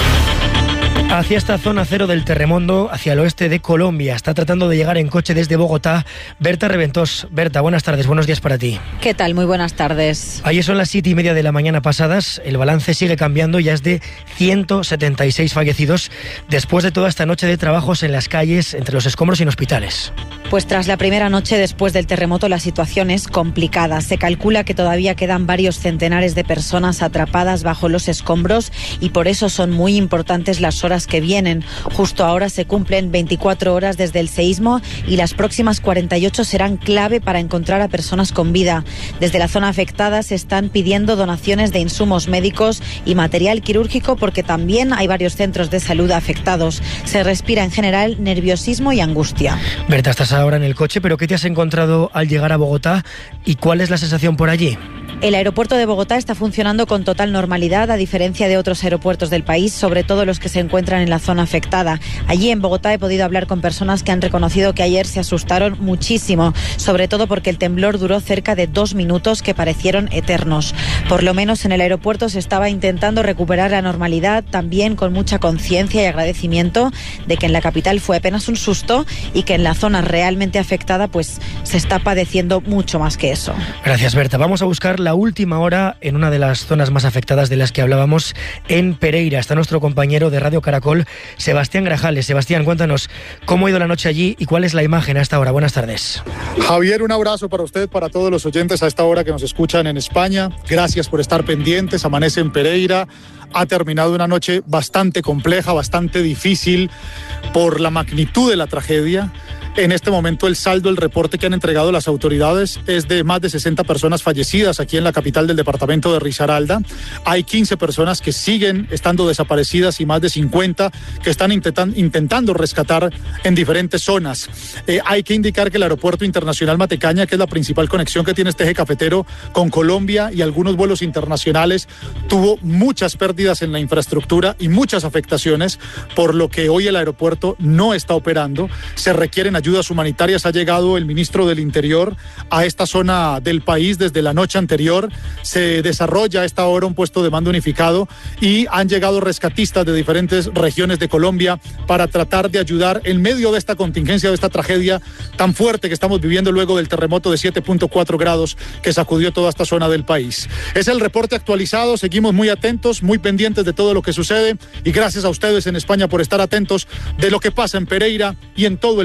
Hacia esta zona cero del terremoto, hacia el oeste de Colombia, está tratando de llegar en coche desde Bogotá Berta Reventós. Berta, buenas tardes, buenos días para ti. ¿Qué tal? Muy buenas tardes. Ayer son las siete y media de la mañana pasadas, el balance sigue cambiando, ya es de ciento setenta y seis fallecidos después de toda esta noche de trabajos en las calles, entre los escombros y en hospitales. Pues tras la primera noche después del terremoto la situación es complicada. Se calcula que todavía quedan varios centenares de personas atrapadas bajo los escombros y por eso son muy importantes las horas que vienen. Justo ahora se cumplen veinticuatro horas desde el seísmo y las próximas cuarenta y ocho serán clave para encontrar a personas con vida. Desde la zona afectada se están pidiendo donaciones de insumos médicos y material quirúrgico porque también hay varios centros de salud afectados. Se respira en general nerviosismo y angustia. Berta, estás ahora en el coche, pero ¿qué te has encontrado al llegar a Bogotá y cuál es la sensación por allí? El aeropuerto de Bogotá está funcionando con total normalidad, a diferencia de otros aeropuertos del país, sobre todo los que se encuentran en la zona afectada. Allí en Bogotá he podido hablar con personas que han reconocido que ayer se asustaron muchísimo, sobre todo porque el temblor duró cerca de dos minutos que parecieron eternos. Por lo menos en el aeropuerto se estaba intentando recuperar la normalidad, también con mucha conciencia y agradecimiento de que en la capital fue apenas un susto y que en la zona realmente afectada pues se está padeciendo mucho más que eso. Gracias, Berta. Vamos a buscar la última hora en una de las zonas más afectadas de las que hablábamos, en Pereira. Está nuestro compañero de Radio Caracol, Sebastián Grajales. Sebastián, cuéntanos cómo ha ido la noche allí y cuál es la imagen a esta hora. Buenas tardes. Javier, un abrazo para usted, para todos los oyentes a esta hora que nos escuchan en España. Gracias por estar pendientes. Amanece en Pereira. Ha terminado una noche bastante compleja, bastante difícil por la magnitud de la tragedia. En este momento el saldo, el reporte que han entregado las autoridades es de más de sesenta personas fallecidas aquí en la capital del departamento de Risaralda. Hay quince personas que siguen estando desaparecidas y más de cincuenta que están intentan, intentando rescatar en diferentes zonas. Eh, hay que indicar que el aeropuerto internacional Matecaña, que es la principal conexión que tiene este eje cafetero con Colombia y algunos vuelos internacionales, tuvo muchas pérdidas en la infraestructura y muchas afectaciones, por lo que hoy el aeropuerto no está operando. Se requieren ayudas humanitarias. Ha llegado el ministro del Interior a esta zona del país desde la noche anterior. Se desarrolla a esta hora un puesto de mando unificado y han llegado rescatistas de diferentes regiones de Colombia para tratar de ayudar en medio de esta contingencia, de esta tragedia tan fuerte que estamos viviendo luego del terremoto de siete punto cuatro grados que sacudió toda esta zona del país. Es el reporte actualizado. Seguimos muy atentos, muy pendientes de todo lo que sucede y gracias a ustedes en España por estar atentos de lo que pasa en Pereira y en todo el país de Colombia.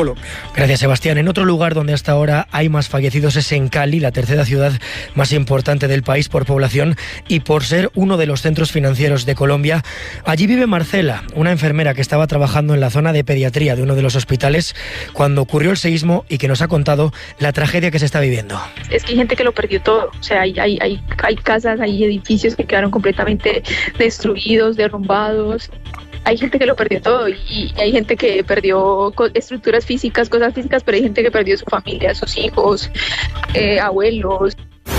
Colombia. Gracias, Sebastián. En otro lugar donde hasta ahora hay más fallecidos es en Cali, la tercera ciudad más importante del país por población y por ser uno de los centros financieros de Colombia. Allí vive Marcela, una enfermera que estaba trabajando en la zona de pediatría de uno de los hospitales cuando ocurrió el seísmo y que nos ha contado la tragedia que se está viviendo. Es que hay gente que lo perdió todo, o sea, hay, hay, hay, hay casas, hay edificios que quedaron completamente destruidos, derrumbados. Hay gente que lo perdió todo y, y hay gente que perdió estructuras físicas, cosas físicas, pero hay gente que perdió su familia, sus hijos, eh, abuelos.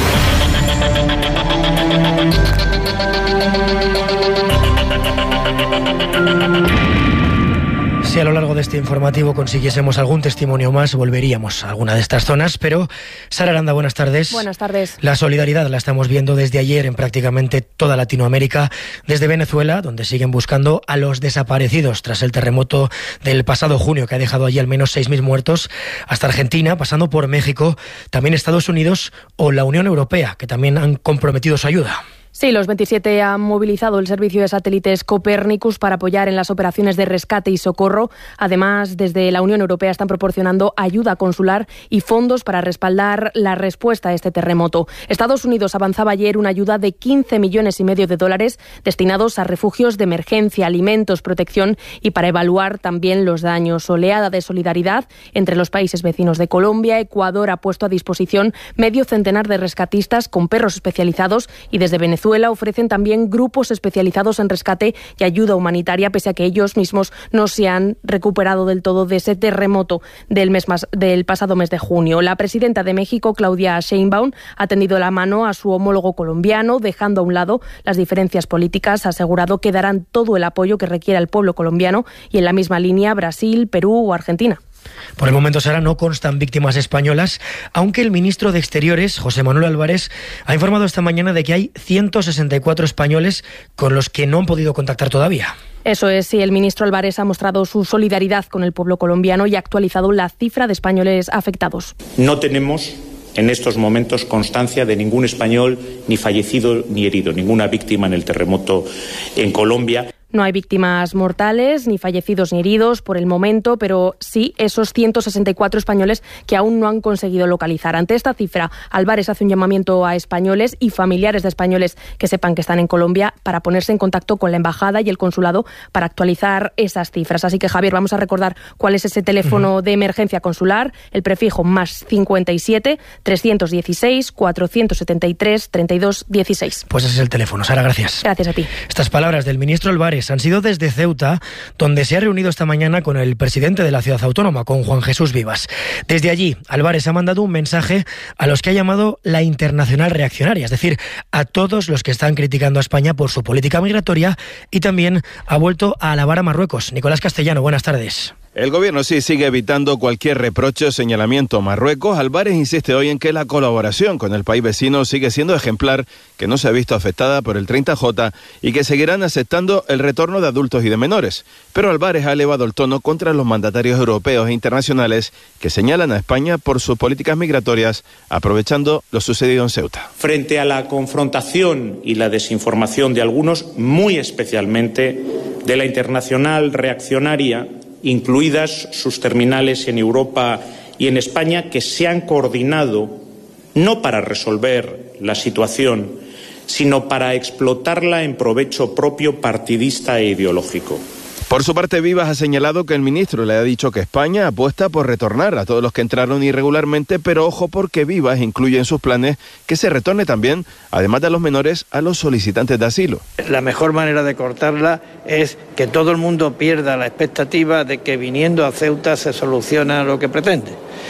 Si a lo largo de este informativo consiguiésemos algún testimonio más, volveríamos a alguna de estas zonas, pero Sara Aranda, buenas tardes. Buenas tardes. La solidaridad la estamos viendo desde ayer en prácticamente toda Latinoamérica, desde Venezuela, donde siguen buscando a los desaparecidos tras el terremoto del pasado junio, que ha dejado allí al menos seis mil muertos, hasta Argentina, pasando por México, también Estados Unidos o la Unión Europea, que también han comprometido su ayuda. Sí, los veintisiete han movilizado el servicio de satélites Copernicus para apoyar en las operaciones de rescate y socorro. Además, desde la Unión Europea están proporcionando ayuda consular y fondos para respaldar la respuesta a este terremoto. Estados Unidos avanzaba ayer una ayuda de quince millones y medio de dólares destinados a refugios de emergencia, alimentos, protección y para evaluar también los daños. Oleada de solidaridad entre los países vecinos de Colombia. Ecuador ha puesto a disposición medio centenar de rescatistas con perros especializados y desde Venezuela ofrecen también grupos especializados en rescate y ayuda humanitaria, pese a que ellos mismos no se han recuperado del todo de ese terremoto del, mes más, del pasado mes de junio. La presidenta de México, Claudia Sheinbaum, ha tendido la mano a su homólogo colombiano, dejando a un lado las diferencias políticas. Ha asegurado que darán todo el apoyo que requiera el pueblo colombiano y en la misma línea Brasil, Perú o Argentina. Por el momento, Sara, no constan víctimas españolas, aunque el ministro de Exteriores, José Manuel Álvarez, ha informado esta mañana de que hay ciento sesenta y cuatro españoles con los que no han podido contactar todavía. Eso es, sí, el ministro Álvarez ha mostrado su solidaridad con el pueblo colombiano y ha actualizado la cifra de españoles afectados. No tenemos en estos momentos constancia de ningún español ni fallecido ni herido, ninguna víctima en el terremoto en Colombia. No hay víctimas mortales, ni fallecidos ni heridos por el momento, pero sí esos ciento sesenta y cuatro españoles que aún no han conseguido localizar. Ante esta cifra, Álvarez hace un llamamiento a españoles y familiares de españoles que sepan que están en Colombia para ponerse en contacto con la embajada y el consulado para actualizar esas cifras. Así que, Javier, vamos a recordar cuál es ese teléfono uh-huh. de emergencia consular, el prefijo más cincuenta y siete, trescientos dieciséis, cuatrocientos setenta y tres, treinta y dos dieciséis. Pues ese es el teléfono. Sara, gracias. Gracias a ti. Estas palabras del ministro Álvarez han sido desde Ceuta, donde se ha reunido esta mañana con el presidente de la ciudad autónoma, con Juan Jesús Vivas. Desde allí, Álvarez ha mandado un mensaje a los que ha llamado la internacional reaccionaria, es decir, a todos los que están criticando a España por su política migratoria, y también ha vuelto a alabar a Marruecos. Nicolás Castellano, buenas tardes. El gobierno sí sigue evitando cualquier reproche o señalamiento a Marruecos. Álvarez insiste hoy en que la colaboración con el país vecino sigue siendo ejemplar, que no se ha visto afectada por el treinta J y que seguirán aceptando el retorno de adultos y de menores. Pero Álvarez ha elevado el tono contra los mandatarios europeos e internacionales que señalan a España por sus políticas migratorias, aprovechando lo sucedido en Ceuta. Frente a la confrontación y la desinformación de algunos, muy especialmente de la internacional reaccionaria, incluidas sus terminales en Europa y en España, que se han coordinado no para resolver la situación, sino para explotarla en provecho propio partidista e ideológico. Por su parte, Vivas ha señalado que el ministro le ha dicho que España apuesta por retornar a todos los que entraron irregularmente, pero ojo, porque Vivas incluye en sus planes que se retorne también, además de a los menores, a los solicitantes de asilo. La mejor manera de cortarla es que todo el mundo pierda la expectativa de que viniendo a Ceuta se soluciona lo que pretende.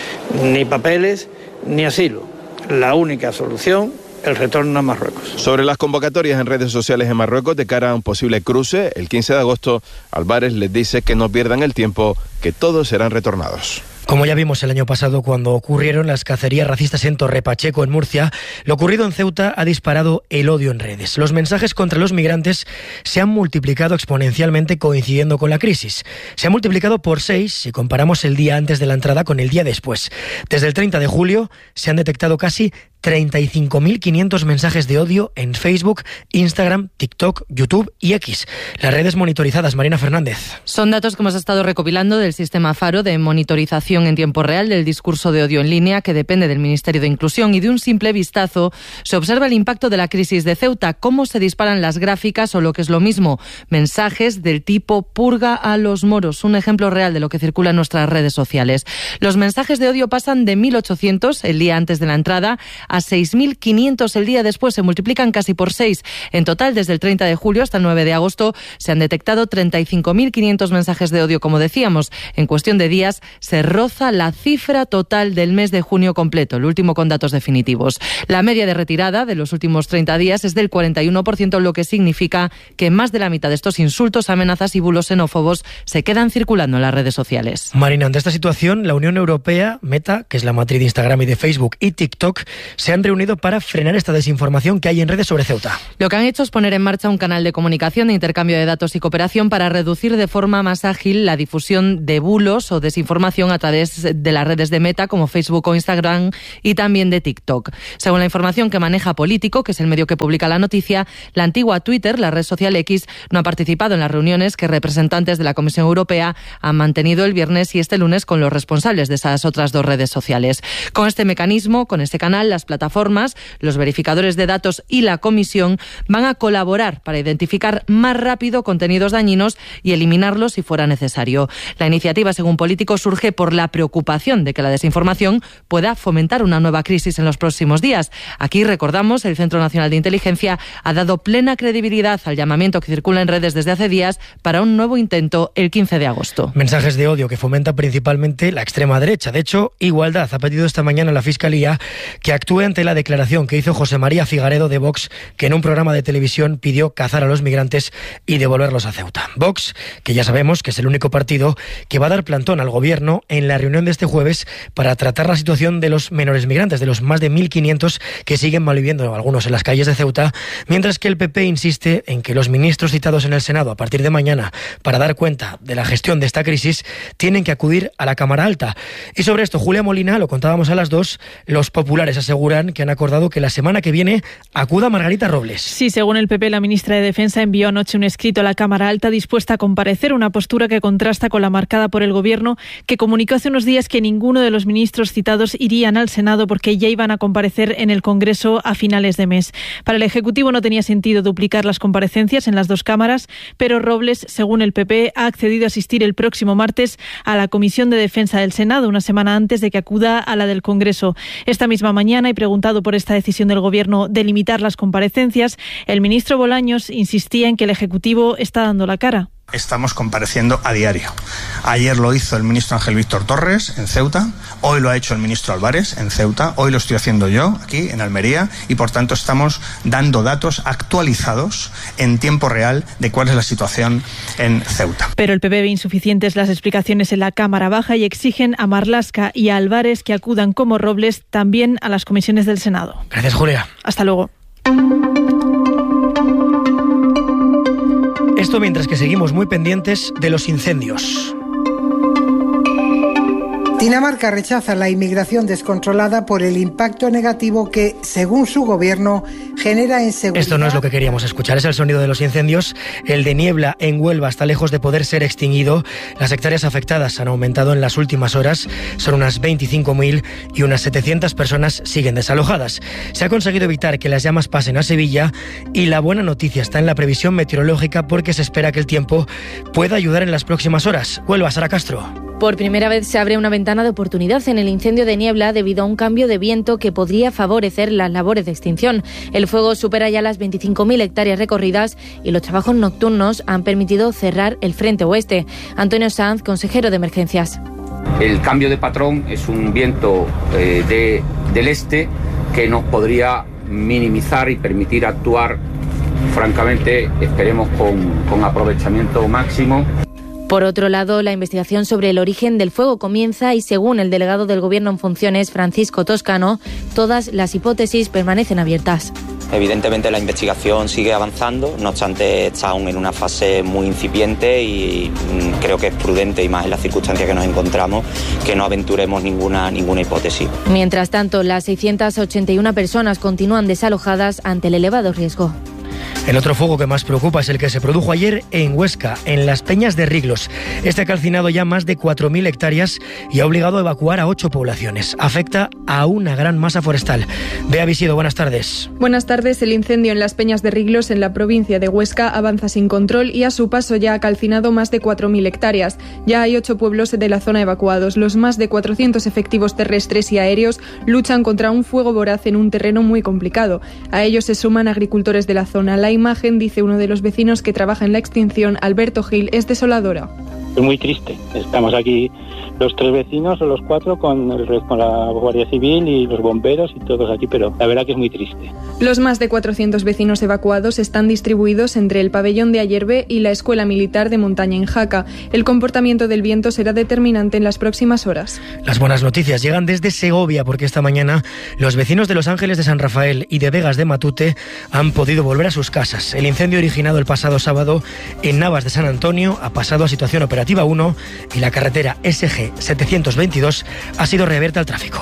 Ni papeles, ni asilo. La única solución, el retorno a Marruecos. Sobre las convocatorias en redes sociales en Marruecos de cara a un posible cruce, el quince de agosto, Álvarez les dice que no pierdan el tiempo, que todos serán retornados. Como ya vimos el año pasado cuando ocurrieron las cacerías racistas en Torre Pacheco, en Murcia, lo ocurrido en Ceuta ha disparado el odio en redes. Los mensajes contra los migrantes se han multiplicado exponencialmente coincidiendo con la crisis. Se ha multiplicado por seis si comparamos el día antes de la entrada con el día después. Desde el treinta de julio se han detectado casi treinta y cinco mil quinientos mensajes de odio en Facebook, Instagram, TikTok, YouTube y X. Las redes monitorizadas, Marina Fernández. Son datos que hemos estado recopilando del sistema Faro de monitorización en tiempo real del discurso de odio en línea, que depende del Ministerio de Inclusión, y de un simple vistazo se observa el impacto de la crisis de Ceuta, cómo se disparan las gráficas o, lo que es lo mismo, mensajes del tipo purga a los moros, un ejemplo real de lo que circula en nuestras redes sociales. Los mensajes de odio pasan de mil ochocientos el día antes de la entrada a seis mil quinientos el día después, se multiplican casi por seis. En total, desde el treinta de julio hasta el nueve de agosto, se han detectado treinta y cinco mil quinientos mensajes de odio, como decíamos. En cuestión de días, se roza la cifra total del mes de junio completo, el último con datos definitivos. La media de retirada de los últimos treinta días es del cuarenta y uno por ciento, lo que significa que más de la mitad de estos insultos, amenazas y bulos xenófobos se quedan circulando en las redes sociales. Marina, ante esta situación, la Unión Europea, Meta, que es la matriz de Instagram y de Facebook, y TikTok, se han reunido para frenar esta desinformación que hay en redes sobre Ceuta. Lo que han hecho es poner en marcha un canal de comunicación, de intercambio de datos y cooperación para reducir de forma más ágil la difusión de bulos o desinformación a través de las redes de Meta, como Facebook o Instagram, y también de TikTok. Según la información que maneja Político, que es el medio que publica la noticia, la antigua Twitter, la red social X, no ha participado en las reuniones que representantes de la Comisión Europea han mantenido el viernes y este lunes con los responsables de esas otras dos redes sociales. Con este mecanismo, con este canal, las plataformas, los verificadores de datos y la Comisión van a colaborar para identificar más rápido contenidos dañinos y eliminarlos si fuera necesario. La iniciativa, según Político, surge por la preocupación de que la desinformación pueda fomentar una nueva crisis en los próximos días. Aquí, recordamos, el Centro Nacional de Inteligencia ha dado plena credibilidad al llamamiento que circula en redes desde hace días para un nuevo intento el quince de agosto. Mensajes de odio que fomentan principalmente la extrema derecha. De hecho, Igualdad ha pedido esta mañana a la Fiscalía que actúe ante la declaración que hizo José María Figaredo de Vox, que en un programa de televisión pidió cazar a los migrantes y devolverlos a Ceuta. Vox, que ya sabemos que es el único partido que va a dar plantón al gobierno en la reunión de este jueves para tratar la situación de los menores migrantes, de los más de mil quinientos que siguen malviviendo, algunos en las calles de Ceuta, mientras que el P P insiste en que los ministros citados en el Senado a partir de mañana para dar cuenta de la gestión de esta crisis tienen que acudir a la Cámara Alta. Y sobre esto, Julia Molina, lo contábamos a las dos, los populares aseguran que han acordado que la semana que viene acuda Margarita Robles. Sí, según el P P, la ministra de Defensa envió anoche un escrito a la Cámara Alta dispuesta a comparecer, una postura que contrasta con la marcada por el Gobierno, que comunicó hace unos días que ninguno de los ministros citados irían al Senado porque ya iban a comparecer en el Congreso a finales de mes. Para el Ejecutivo no tenía sentido duplicar las comparecencias en las dos cámaras, pero Robles, según el P P, ha accedido a asistir el próximo martes a la Comisión de Defensa del Senado, una semana antes de que acuda a la del Congreso. Esta misma mañana, y preguntado por esta decisión del Gobierno de limitar las comparecencias, el ministro Bolaños insistía en que el Ejecutivo está dando la cara. Estamos compareciendo a diario. Ayer lo hizo el ministro Ángel Víctor Torres en Ceuta, hoy lo ha hecho el ministro Álvarez en Ceuta, hoy lo estoy haciendo yo aquí en Almería y por tanto estamos dando datos actualizados en tiempo real de cuál es la situación en Ceuta. Pero el P P ve insuficientes las explicaciones en la Cámara Baja y exigen a Marlaska y a Álvarez que acudan como Robles también a las comisiones del Senado. Gracias, Julia. Hasta luego. Esto mientras que seguimos muy pendientes de los incendios. Dinamarca rechaza la inmigración descontrolada por el impacto negativo que, según su gobierno, genera en seguridad. Esto no es lo que queríamos escuchar, es el sonido de los incendios. El de Niebla en Huelva está lejos de poder ser extinguido. Las hectáreas afectadas han aumentado en las últimas horas, son unas veinticinco mil y unas setecientas personas siguen desalojadas. Se ha conseguido evitar que las llamas pasen a Sevilla y la buena noticia está en la previsión meteorológica porque se espera que el tiempo pueda ayudar en las próximas horas. Huelva, Sara Castro. Por primera vez se abre una ventana de oportunidad en el incendio de Niebla debido a un cambio de viento que podría favorecer las labores de extinción. El fuego supera ya las veinticinco mil hectáreas recorridas y los trabajos nocturnos han permitido cerrar el frente oeste. Antonio Sanz, consejero de emergencias. El cambio de patrón es un viento eh, de, del este que nos podría minimizar y permitir actuar, francamente, esperemos con, con aprovechamiento máximo. Por otro lado, la investigación sobre el origen del fuego comienza y, según el delegado del Gobierno en funciones, Francisco Toscano, todas las hipótesis permanecen abiertas. Evidentemente la investigación sigue avanzando, no obstante está aún en una fase muy incipiente y creo que es prudente, y más en las circunstancias que nos encontramos, que no aventuremos ninguna, ninguna hipótesis. Mientras tanto, las seiscientas ochenta y una personas continúan desalojadas ante el elevado riesgo. El otro fuego que más preocupa es el que se produjo ayer en Huesca, en las Peñas de Riglos. Este ha calcinado ya más de cuatro mil hectáreas y ha obligado a evacuar a ocho poblaciones. Afecta a una gran masa forestal. Bea Visido, buenas tardes. Buenas tardes. El incendio en las Peñas de Riglos, en la provincia de Huesca, avanza sin control y a su paso ya ha calcinado más de cuatro mil hectáreas. Ya hay ocho pueblos de la zona evacuados. Los más de cuatrocientos efectivos terrestres y aéreos luchan contra un fuego voraz en un terreno muy complicado. A ellos se suman agricultores de la zona. La imagen, dice uno de los vecinos que trabaja en la extinción, Alberto Gil, es desoladora. Es muy triste. Estamos aquí los tres vecinos o los cuatro con, el, con la Guardia Civil y los bomberos y todos aquí, pero la verdad que es muy triste. Los más de cuatrocientos vecinos evacuados están distribuidos entre el pabellón de Ayerbe y la Escuela Militar de Montaña en Jaca. El comportamiento del viento será determinante en las próximas horas. Las buenas noticias llegan desde Segovia, porque esta mañana los vecinos de Los Ángeles de San Rafael y de Vegas de Matute han podido volver a sus casas. El incendio originado el pasado sábado en Navas de San Antonio ha pasado a situación operativa uno y la carretera S G setecientos veintidós ha sido reabierta al tráfico.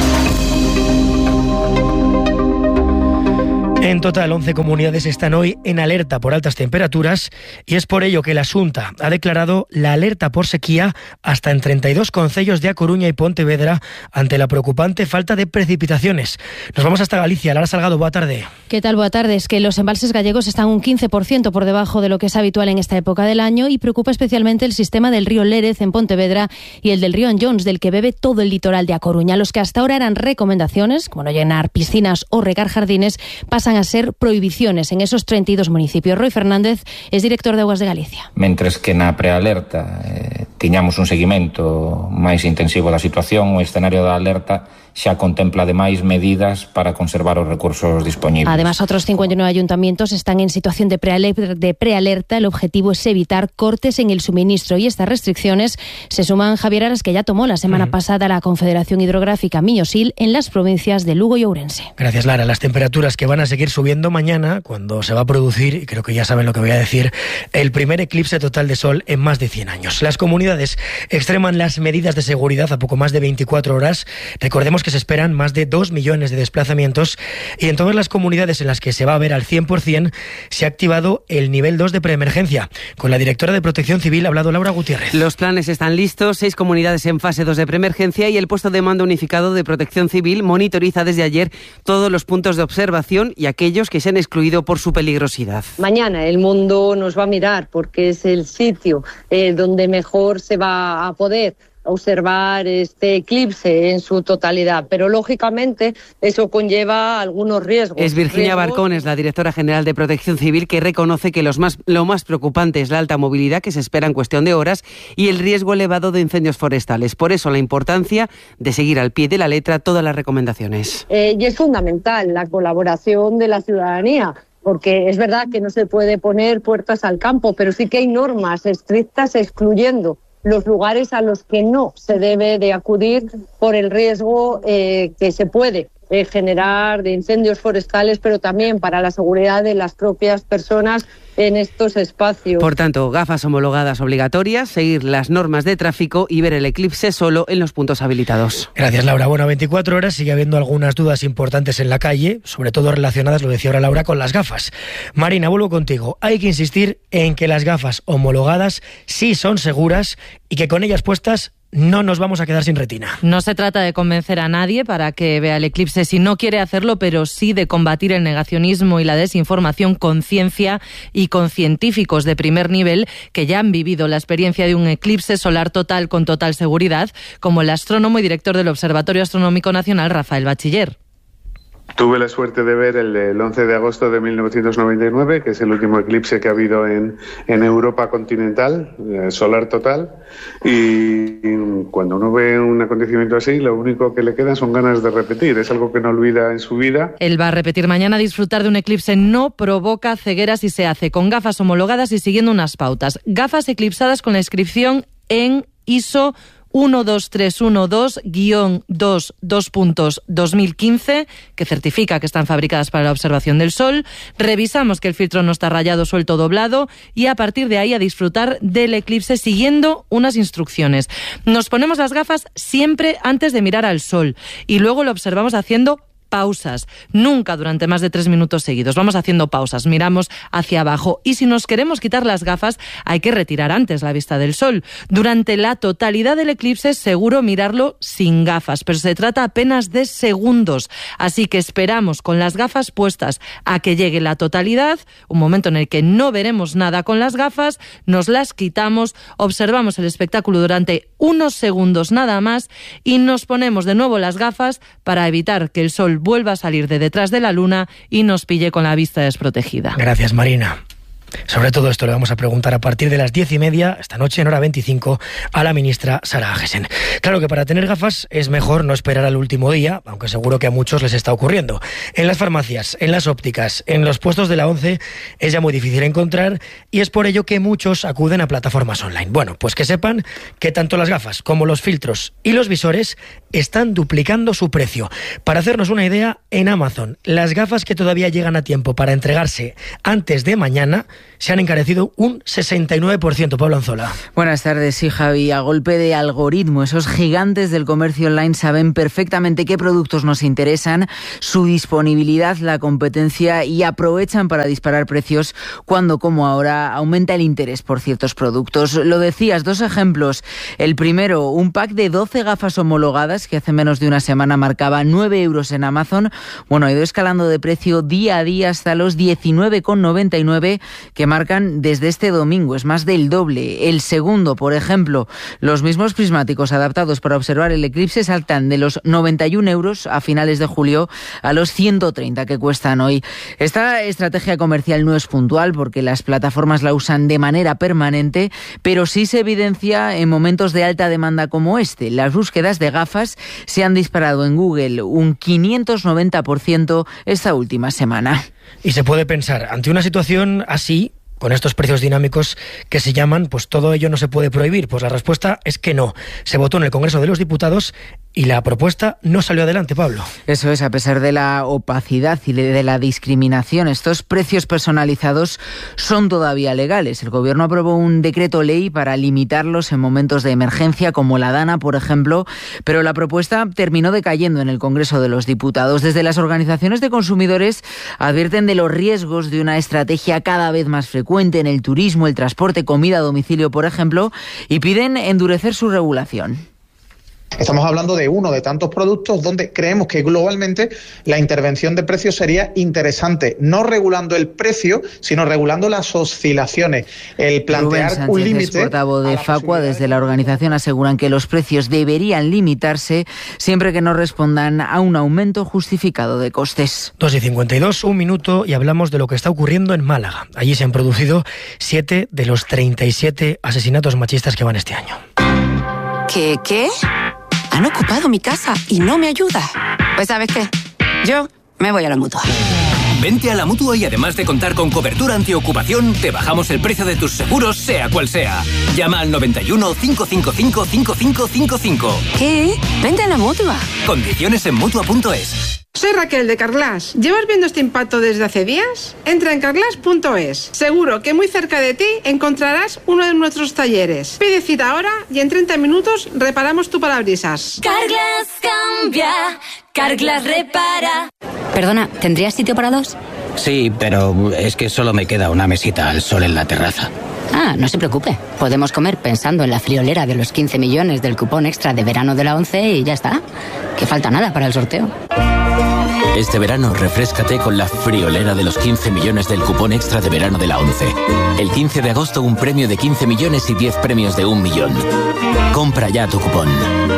En total, once comunidades están hoy en alerta por altas temperaturas y es por ello que la Xunta ha declarado la alerta por sequía hasta en treinta y dos concellos de A Coruña y Pontevedra ante la preocupante falta de precipitaciones. Nos vamos hasta Galicia. Lara Salgado, boa tarde. ¿Qué tal? Boa tarde. Es que los embalses gallegos están un quince por ciento por debajo de lo que es habitual en esta época del año y preocupa especialmente el sistema del río Lérez en Pontevedra y el del río Anllóns, del que bebe todo el litoral de A Coruña. Los que hasta ahora eran recomendaciones, como no llenar piscinas o regar jardines, pasan a ser prohibiciones en esos treinta y dos municipios. Roy Fernández es director de Aguas de Galicia. Mentres que na prealerta eh, tiñamos un seguimento máis intensivo da situación, o escenario da alerta xa contempla ademais medidas para conservar os recursos disponibles. Además, otros cincuenta y nueve ayuntamientos están en situación de prealerta. De prealerta. El objetivo es evitar cortes en el suministro y estas restricciones se suman, Javier, a las que ya tomó la semana uh-huh. pasada la Confederación Hidrográfica Miñosil en las provincias de Lugo y Ourense. Gracias, Lara. Las temperaturas que van a seguir subiendo mañana, cuando se va a producir, y creo que ya saben lo que voy a decir, el primer eclipse total de sol en más de cien años. Las comunidades extreman las medidas de seguridad a poco más de veinticuatro horas. Recordemos que se esperan más de dos millones de desplazamientos y en todas las comunidades en las que se va a ver al cien por ciento se ha activado el nivel dos de preemergencia. Con la directora de Protección Civil ha hablado Laura Gutiérrez. Los planes están listos, seis comunidades en fase dos de preemergencia y el puesto de mando unificado de Protección Civil monitoriza desde ayer todos los puntos de observación y aquellos que se han excluido por su peligrosidad. Mañana el mundo nos va a mirar porque es el sitio eh, donde mejor se va a poder observar este eclipse en su totalidad, pero lógicamente eso conlleva algunos riesgos. Es Virginia riesgos... Barcones, la directora general de Protección Civil, que reconoce que los más, lo más preocupante es la alta movilidad que se espera en cuestión de horas y el riesgo elevado de incendios forestales. Por eso la importancia de seguir al pie de la letra todas las recomendaciones. Eh, y es fundamental la colaboración de la ciudadanía, porque es verdad que no se puede poner puertas al campo, pero sí que hay normas estrictas excluyendo los lugares a los que no se debe de acudir por el riesgo eh, que se puede eh, generar de incendios forestales, pero también para la seguridad de las propias personas en estos espacios. Por tanto, gafas homologadas obligatorias, seguir las normas de tráfico y ver el eclipse solo en los puntos habilitados. Gracias, Laura. Bueno, veinticuatro horas sigue habiendo algunas dudas importantes en la calle, sobre todo relacionadas, lo decía ahora Laura, con las gafas. Marina, vuelvo contigo. Hay que insistir en que las gafas homologadas sí son seguras y que con ellas puestas no nos vamos a quedar sin retina. No se trata de convencer a nadie para que vea el eclipse si no quiere hacerlo, pero sí de combatir el negacionismo y la desinformación con ciencia y con científicos de primer nivel que ya han vivido la experiencia de un eclipse solar total con total seguridad, como el astrónomo y director del Observatorio Astronómico Nacional, Rafael Bachiller. Tuve la suerte de ver el del once de agosto de mil novecientos noventa y nueve, que es el último eclipse que ha habido en, en Europa continental, eh, solar total, y cuando uno ve un acontecimiento así, lo único que le quedan son ganas de repetir, es algo que no olvida en su vida. Él va a repetir mañana. Disfrutar de un eclipse no provoca ceguera si se hace con gafas homologadas y siguiendo unas pautas. Gafas eclipsadas con la inscripción en I S O uno dos tres uno dos guión dos dos puntos dos mil quince, que certifica que están fabricadas para la observación del sol. Revisamos que el filtro no está rayado, suelto, doblado, y a partir de ahí a disfrutar del eclipse siguiendo unas instrucciones. Nos ponemos las gafas siempre antes de mirar al sol y luego lo observamos haciendo pausas, nunca durante más de tres minutos seguidos. Vamos haciendo pausas, miramos hacia abajo y si nos queremos quitar las gafas hay que retirar antes la vista del sol. Durante la totalidad del eclipse es seguro mirarlo sin gafas, pero se trata apenas de segundos, así que esperamos con las gafas puestas a que llegue la totalidad, un momento en el que no veremos nada con las gafas, nos las quitamos, observamos el espectáculo durante unos segundos nada más y nos ponemos de nuevo las gafas para evitar que el sol vuelva a salir de detrás de la luna y nos pille con la vista desprotegida. Gracias, Marina. Sobre todo esto le vamos a preguntar a partir de las diez y media, esta noche en hora veinticinco, a la ministra Sara Agesen. Claro que para tener gafas es mejor no esperar al último día, aunque seguro que a muchos les está ocurriendo. En las farmacias, en las ópticas, en los puestos de la ONCE es ya muy difícil encontrar y es por ello que muchos acuden a plataformas online. Bueno, pues que sepan que tanto las gafas como los filtros y los visores están duplicando su precio. Para hacernos una idea, en Amazon, las gafas que todavía llegan a tiempo para entregarse antes de mañana se han encarecido un sesenta y nueve por ciento. Pablo Anzola. Buenas tardes, sí, Javi. A golpe de algoritmo, esos gigantes del comercio online saben perfectamente qué productos nos interesan, su disponibilidad, la competencia y aprovechan para disparar precios cuando, como ahora, aumenta el interés por ciertos productos. Lo decías, dos ejemplos. El primero, un pack de doce gafas homologadas que hace menos de una semana marcaba nueve euros en Amazon. Bueno, ha ido escalando de precio día a día hasta los diecinueve con noventa y nueve que marcan desde este domingo, es más del doble. El segundo, por ejemplo, los mismos prismáticos adaptados para observar el eclipse saltan de los noventa y un euros a finales de julio a los ciento treinta que cuestan hoy. Esta estrategia comercial no es puntual porque las plataformas la usan de manera permanente, pero sí se evidencia en momentos de alta demanda como este. Las búsquedas de gafas se han disparado en Google un quinientos noventa por ciento esta última semana. Y se puede pensar, ante una situación así, con estos precios dinámicos que se llaman, pues todo ello no se puede prohibir. Pues la respuesta es que no. Se votó en el Congreso de los Diputados y la propuesta no salió adelante, Pablo. Eso es, a pesar de la opacidad y de la discriminación, estos precios personalizados son todavía legales. El Gobierno aprobó un decreto ley para limitarlos en momentos de emergencia, como la Dana, por ejemplo, pero la propuesta terminó decayendo en el Congreso de los Diputados. Desde las organizaciones de consumidores advierten de los riesgos de una estrategia cada vez más frecuente en el turismo, el transporte, comida a domicilio, por ejemplo, y piden endurecer su regulación. Estamos hablando de uno de tantos productos donde creemos que globalmente la intervención de precios sería interesante, no regulando el precio, sino regulando las oscilaciones. El plantear Rubén un Sánchez, límite. portavoz de Facua, desde la organización aseguran que los precios deberían limitarse siempre que no respondan a un aumento justificado de costes. dos y cincuenta y dos, un minuto, y hablamos de lo que está ocurriendo en Málaga. Allí se han producido siete de los treinta y siete asesinatos machistas que van este año. ¿Qué? ¿Qué? Han ocupado mi casa y no me ayuda. Pues ¿sabes qué? Yo me voy a la Mutua. Vente a la Mutua y además de contar con cobertura antiocupación, te bajamos el precio de tus seguros, sea cual sea. Llama al noventa y uno, cinco cinco cinco, cinco cinco cinco cinco. ¿Qué? Vente a la Mutua. Condiciones en Mutua punto es. Soy Raquel de Carglass. ¿Llevas viendo este impacto desde hace días? Entra en carglass punto es. Seguro que muy cerca de ti encontrarás uno de nuestros talleres. Pide cita ahora y en treinta minutos reparamos tu parabrisas. Carglass cambia, Carglass repara. Perdona, ¿tendrías sitio para dos? Sí, pero es que solo me queda una mesita al sol en la terraza. Ah, no se preocupe. Podemos comer pensando en la friolera de los quince millones del cupón extra de verano de la ONCE y ya está. Que falta nada para el sorteo. Este verano refréscate con la friolera de los quince millones del cupón extra de verano de la ONCE. El quince de agosto un premio de quince millones y diez premios de un millón. Compra ya tu cupón.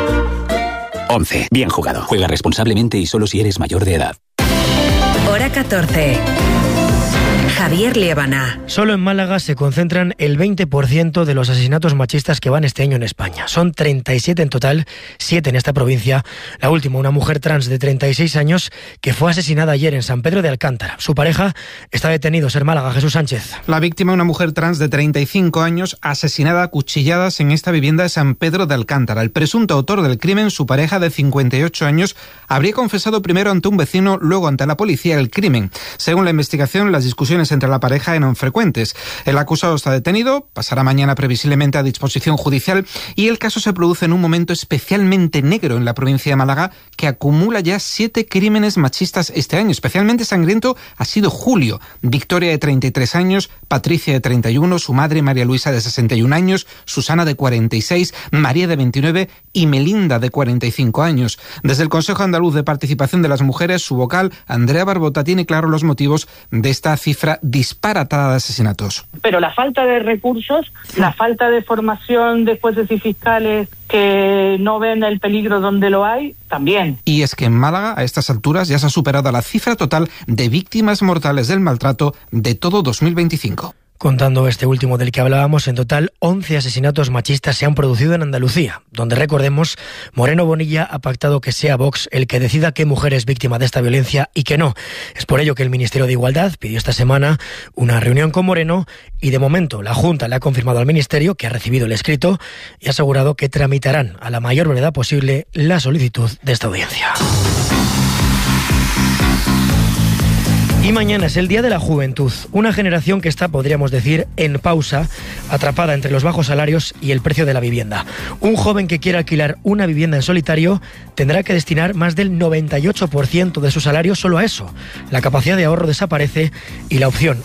ONCE. Bien jugado. Juega responsablemente y solo si eres mayor de edad. Hora catorce. Javier Liebaná. Solo en Málaga se concentran el veinte por ciento de los asesinatos machistas que van este año en España. Son treinta y siete en total, siete en esta provincia. La última, una mujer trans de treinta y seis años que fue asesinada ayer en San Pedro de Alcántara. Su pareja está detenido. Ser Málaga, Jesús Sánchez. La víctima, una mujer trans de treinta y cinco años, asesinada a cuchilladas en esta vivienda de San Pedro de Alcántara. El presunto autor del crimen, su pareja de cincuenta y ocho años, habría confesado primero ante un vecino, luego ante la policía el crimen. Según la investigación, las discusiones entre la pareja eran frecuentes. El acusado está detenido, pasará mañana previsiblemente a disposición judicial y el caso se produce en un momento especialmente negro en la provincia de Málaga, que acumula ya siete crímenes machistas este año. Especialmente sangriento ha sido julio. Victoria, de treinta y tres años, Patricia, de treinta y uno, su madre María Luisa, de sesenta y un años, Susana, de cuarenta y seis, María, de veintinueve y Melinda, de cuarenta y cinco años. Desde el Consejo Andaluz de Participación de las Mujeres, su vocal, Andrea Barbota, tiene claro los motivos de esta cifra disparatada de asesinatos. Pero la falta de recursos, la falta de formación de jueces y fiscales que no ven el peligro donde lo hay, también. Y es que en Málaga, a estas alturas, ya se ha superado la cifra total de víctimas mortales del maltrato de todo dos mil veinticinco. Contando este último del que hablábamos, en total once asesinatos machistas se han producido en Andalucía, donde, recordemos, Moreno Bonilla ha pactado que sea Vox el que decida qué mujer es víctima de esta violencia y que no. Es por ello que el Ministerio de Igualdad pidió esta semana una reunión con Moreno y, de momento, la Junta le ha confirmado al Ministerio que ha recibido el escrito y ha asegurado que tramitarán a la mayor brevedad posible la solicitud de esta audiencia. Y mañana es el Día de la Juventud, una generación que está, podríamos decir, en pausa, atrapada entre los bajos salarios y el precio de la vivienda. Un joven que quiera alquilar una vivienda en solitario tendrá que destinar más del noventa y ocho por ciento de su salario solo a eso. La capacidad de ahorro desaparece y la opción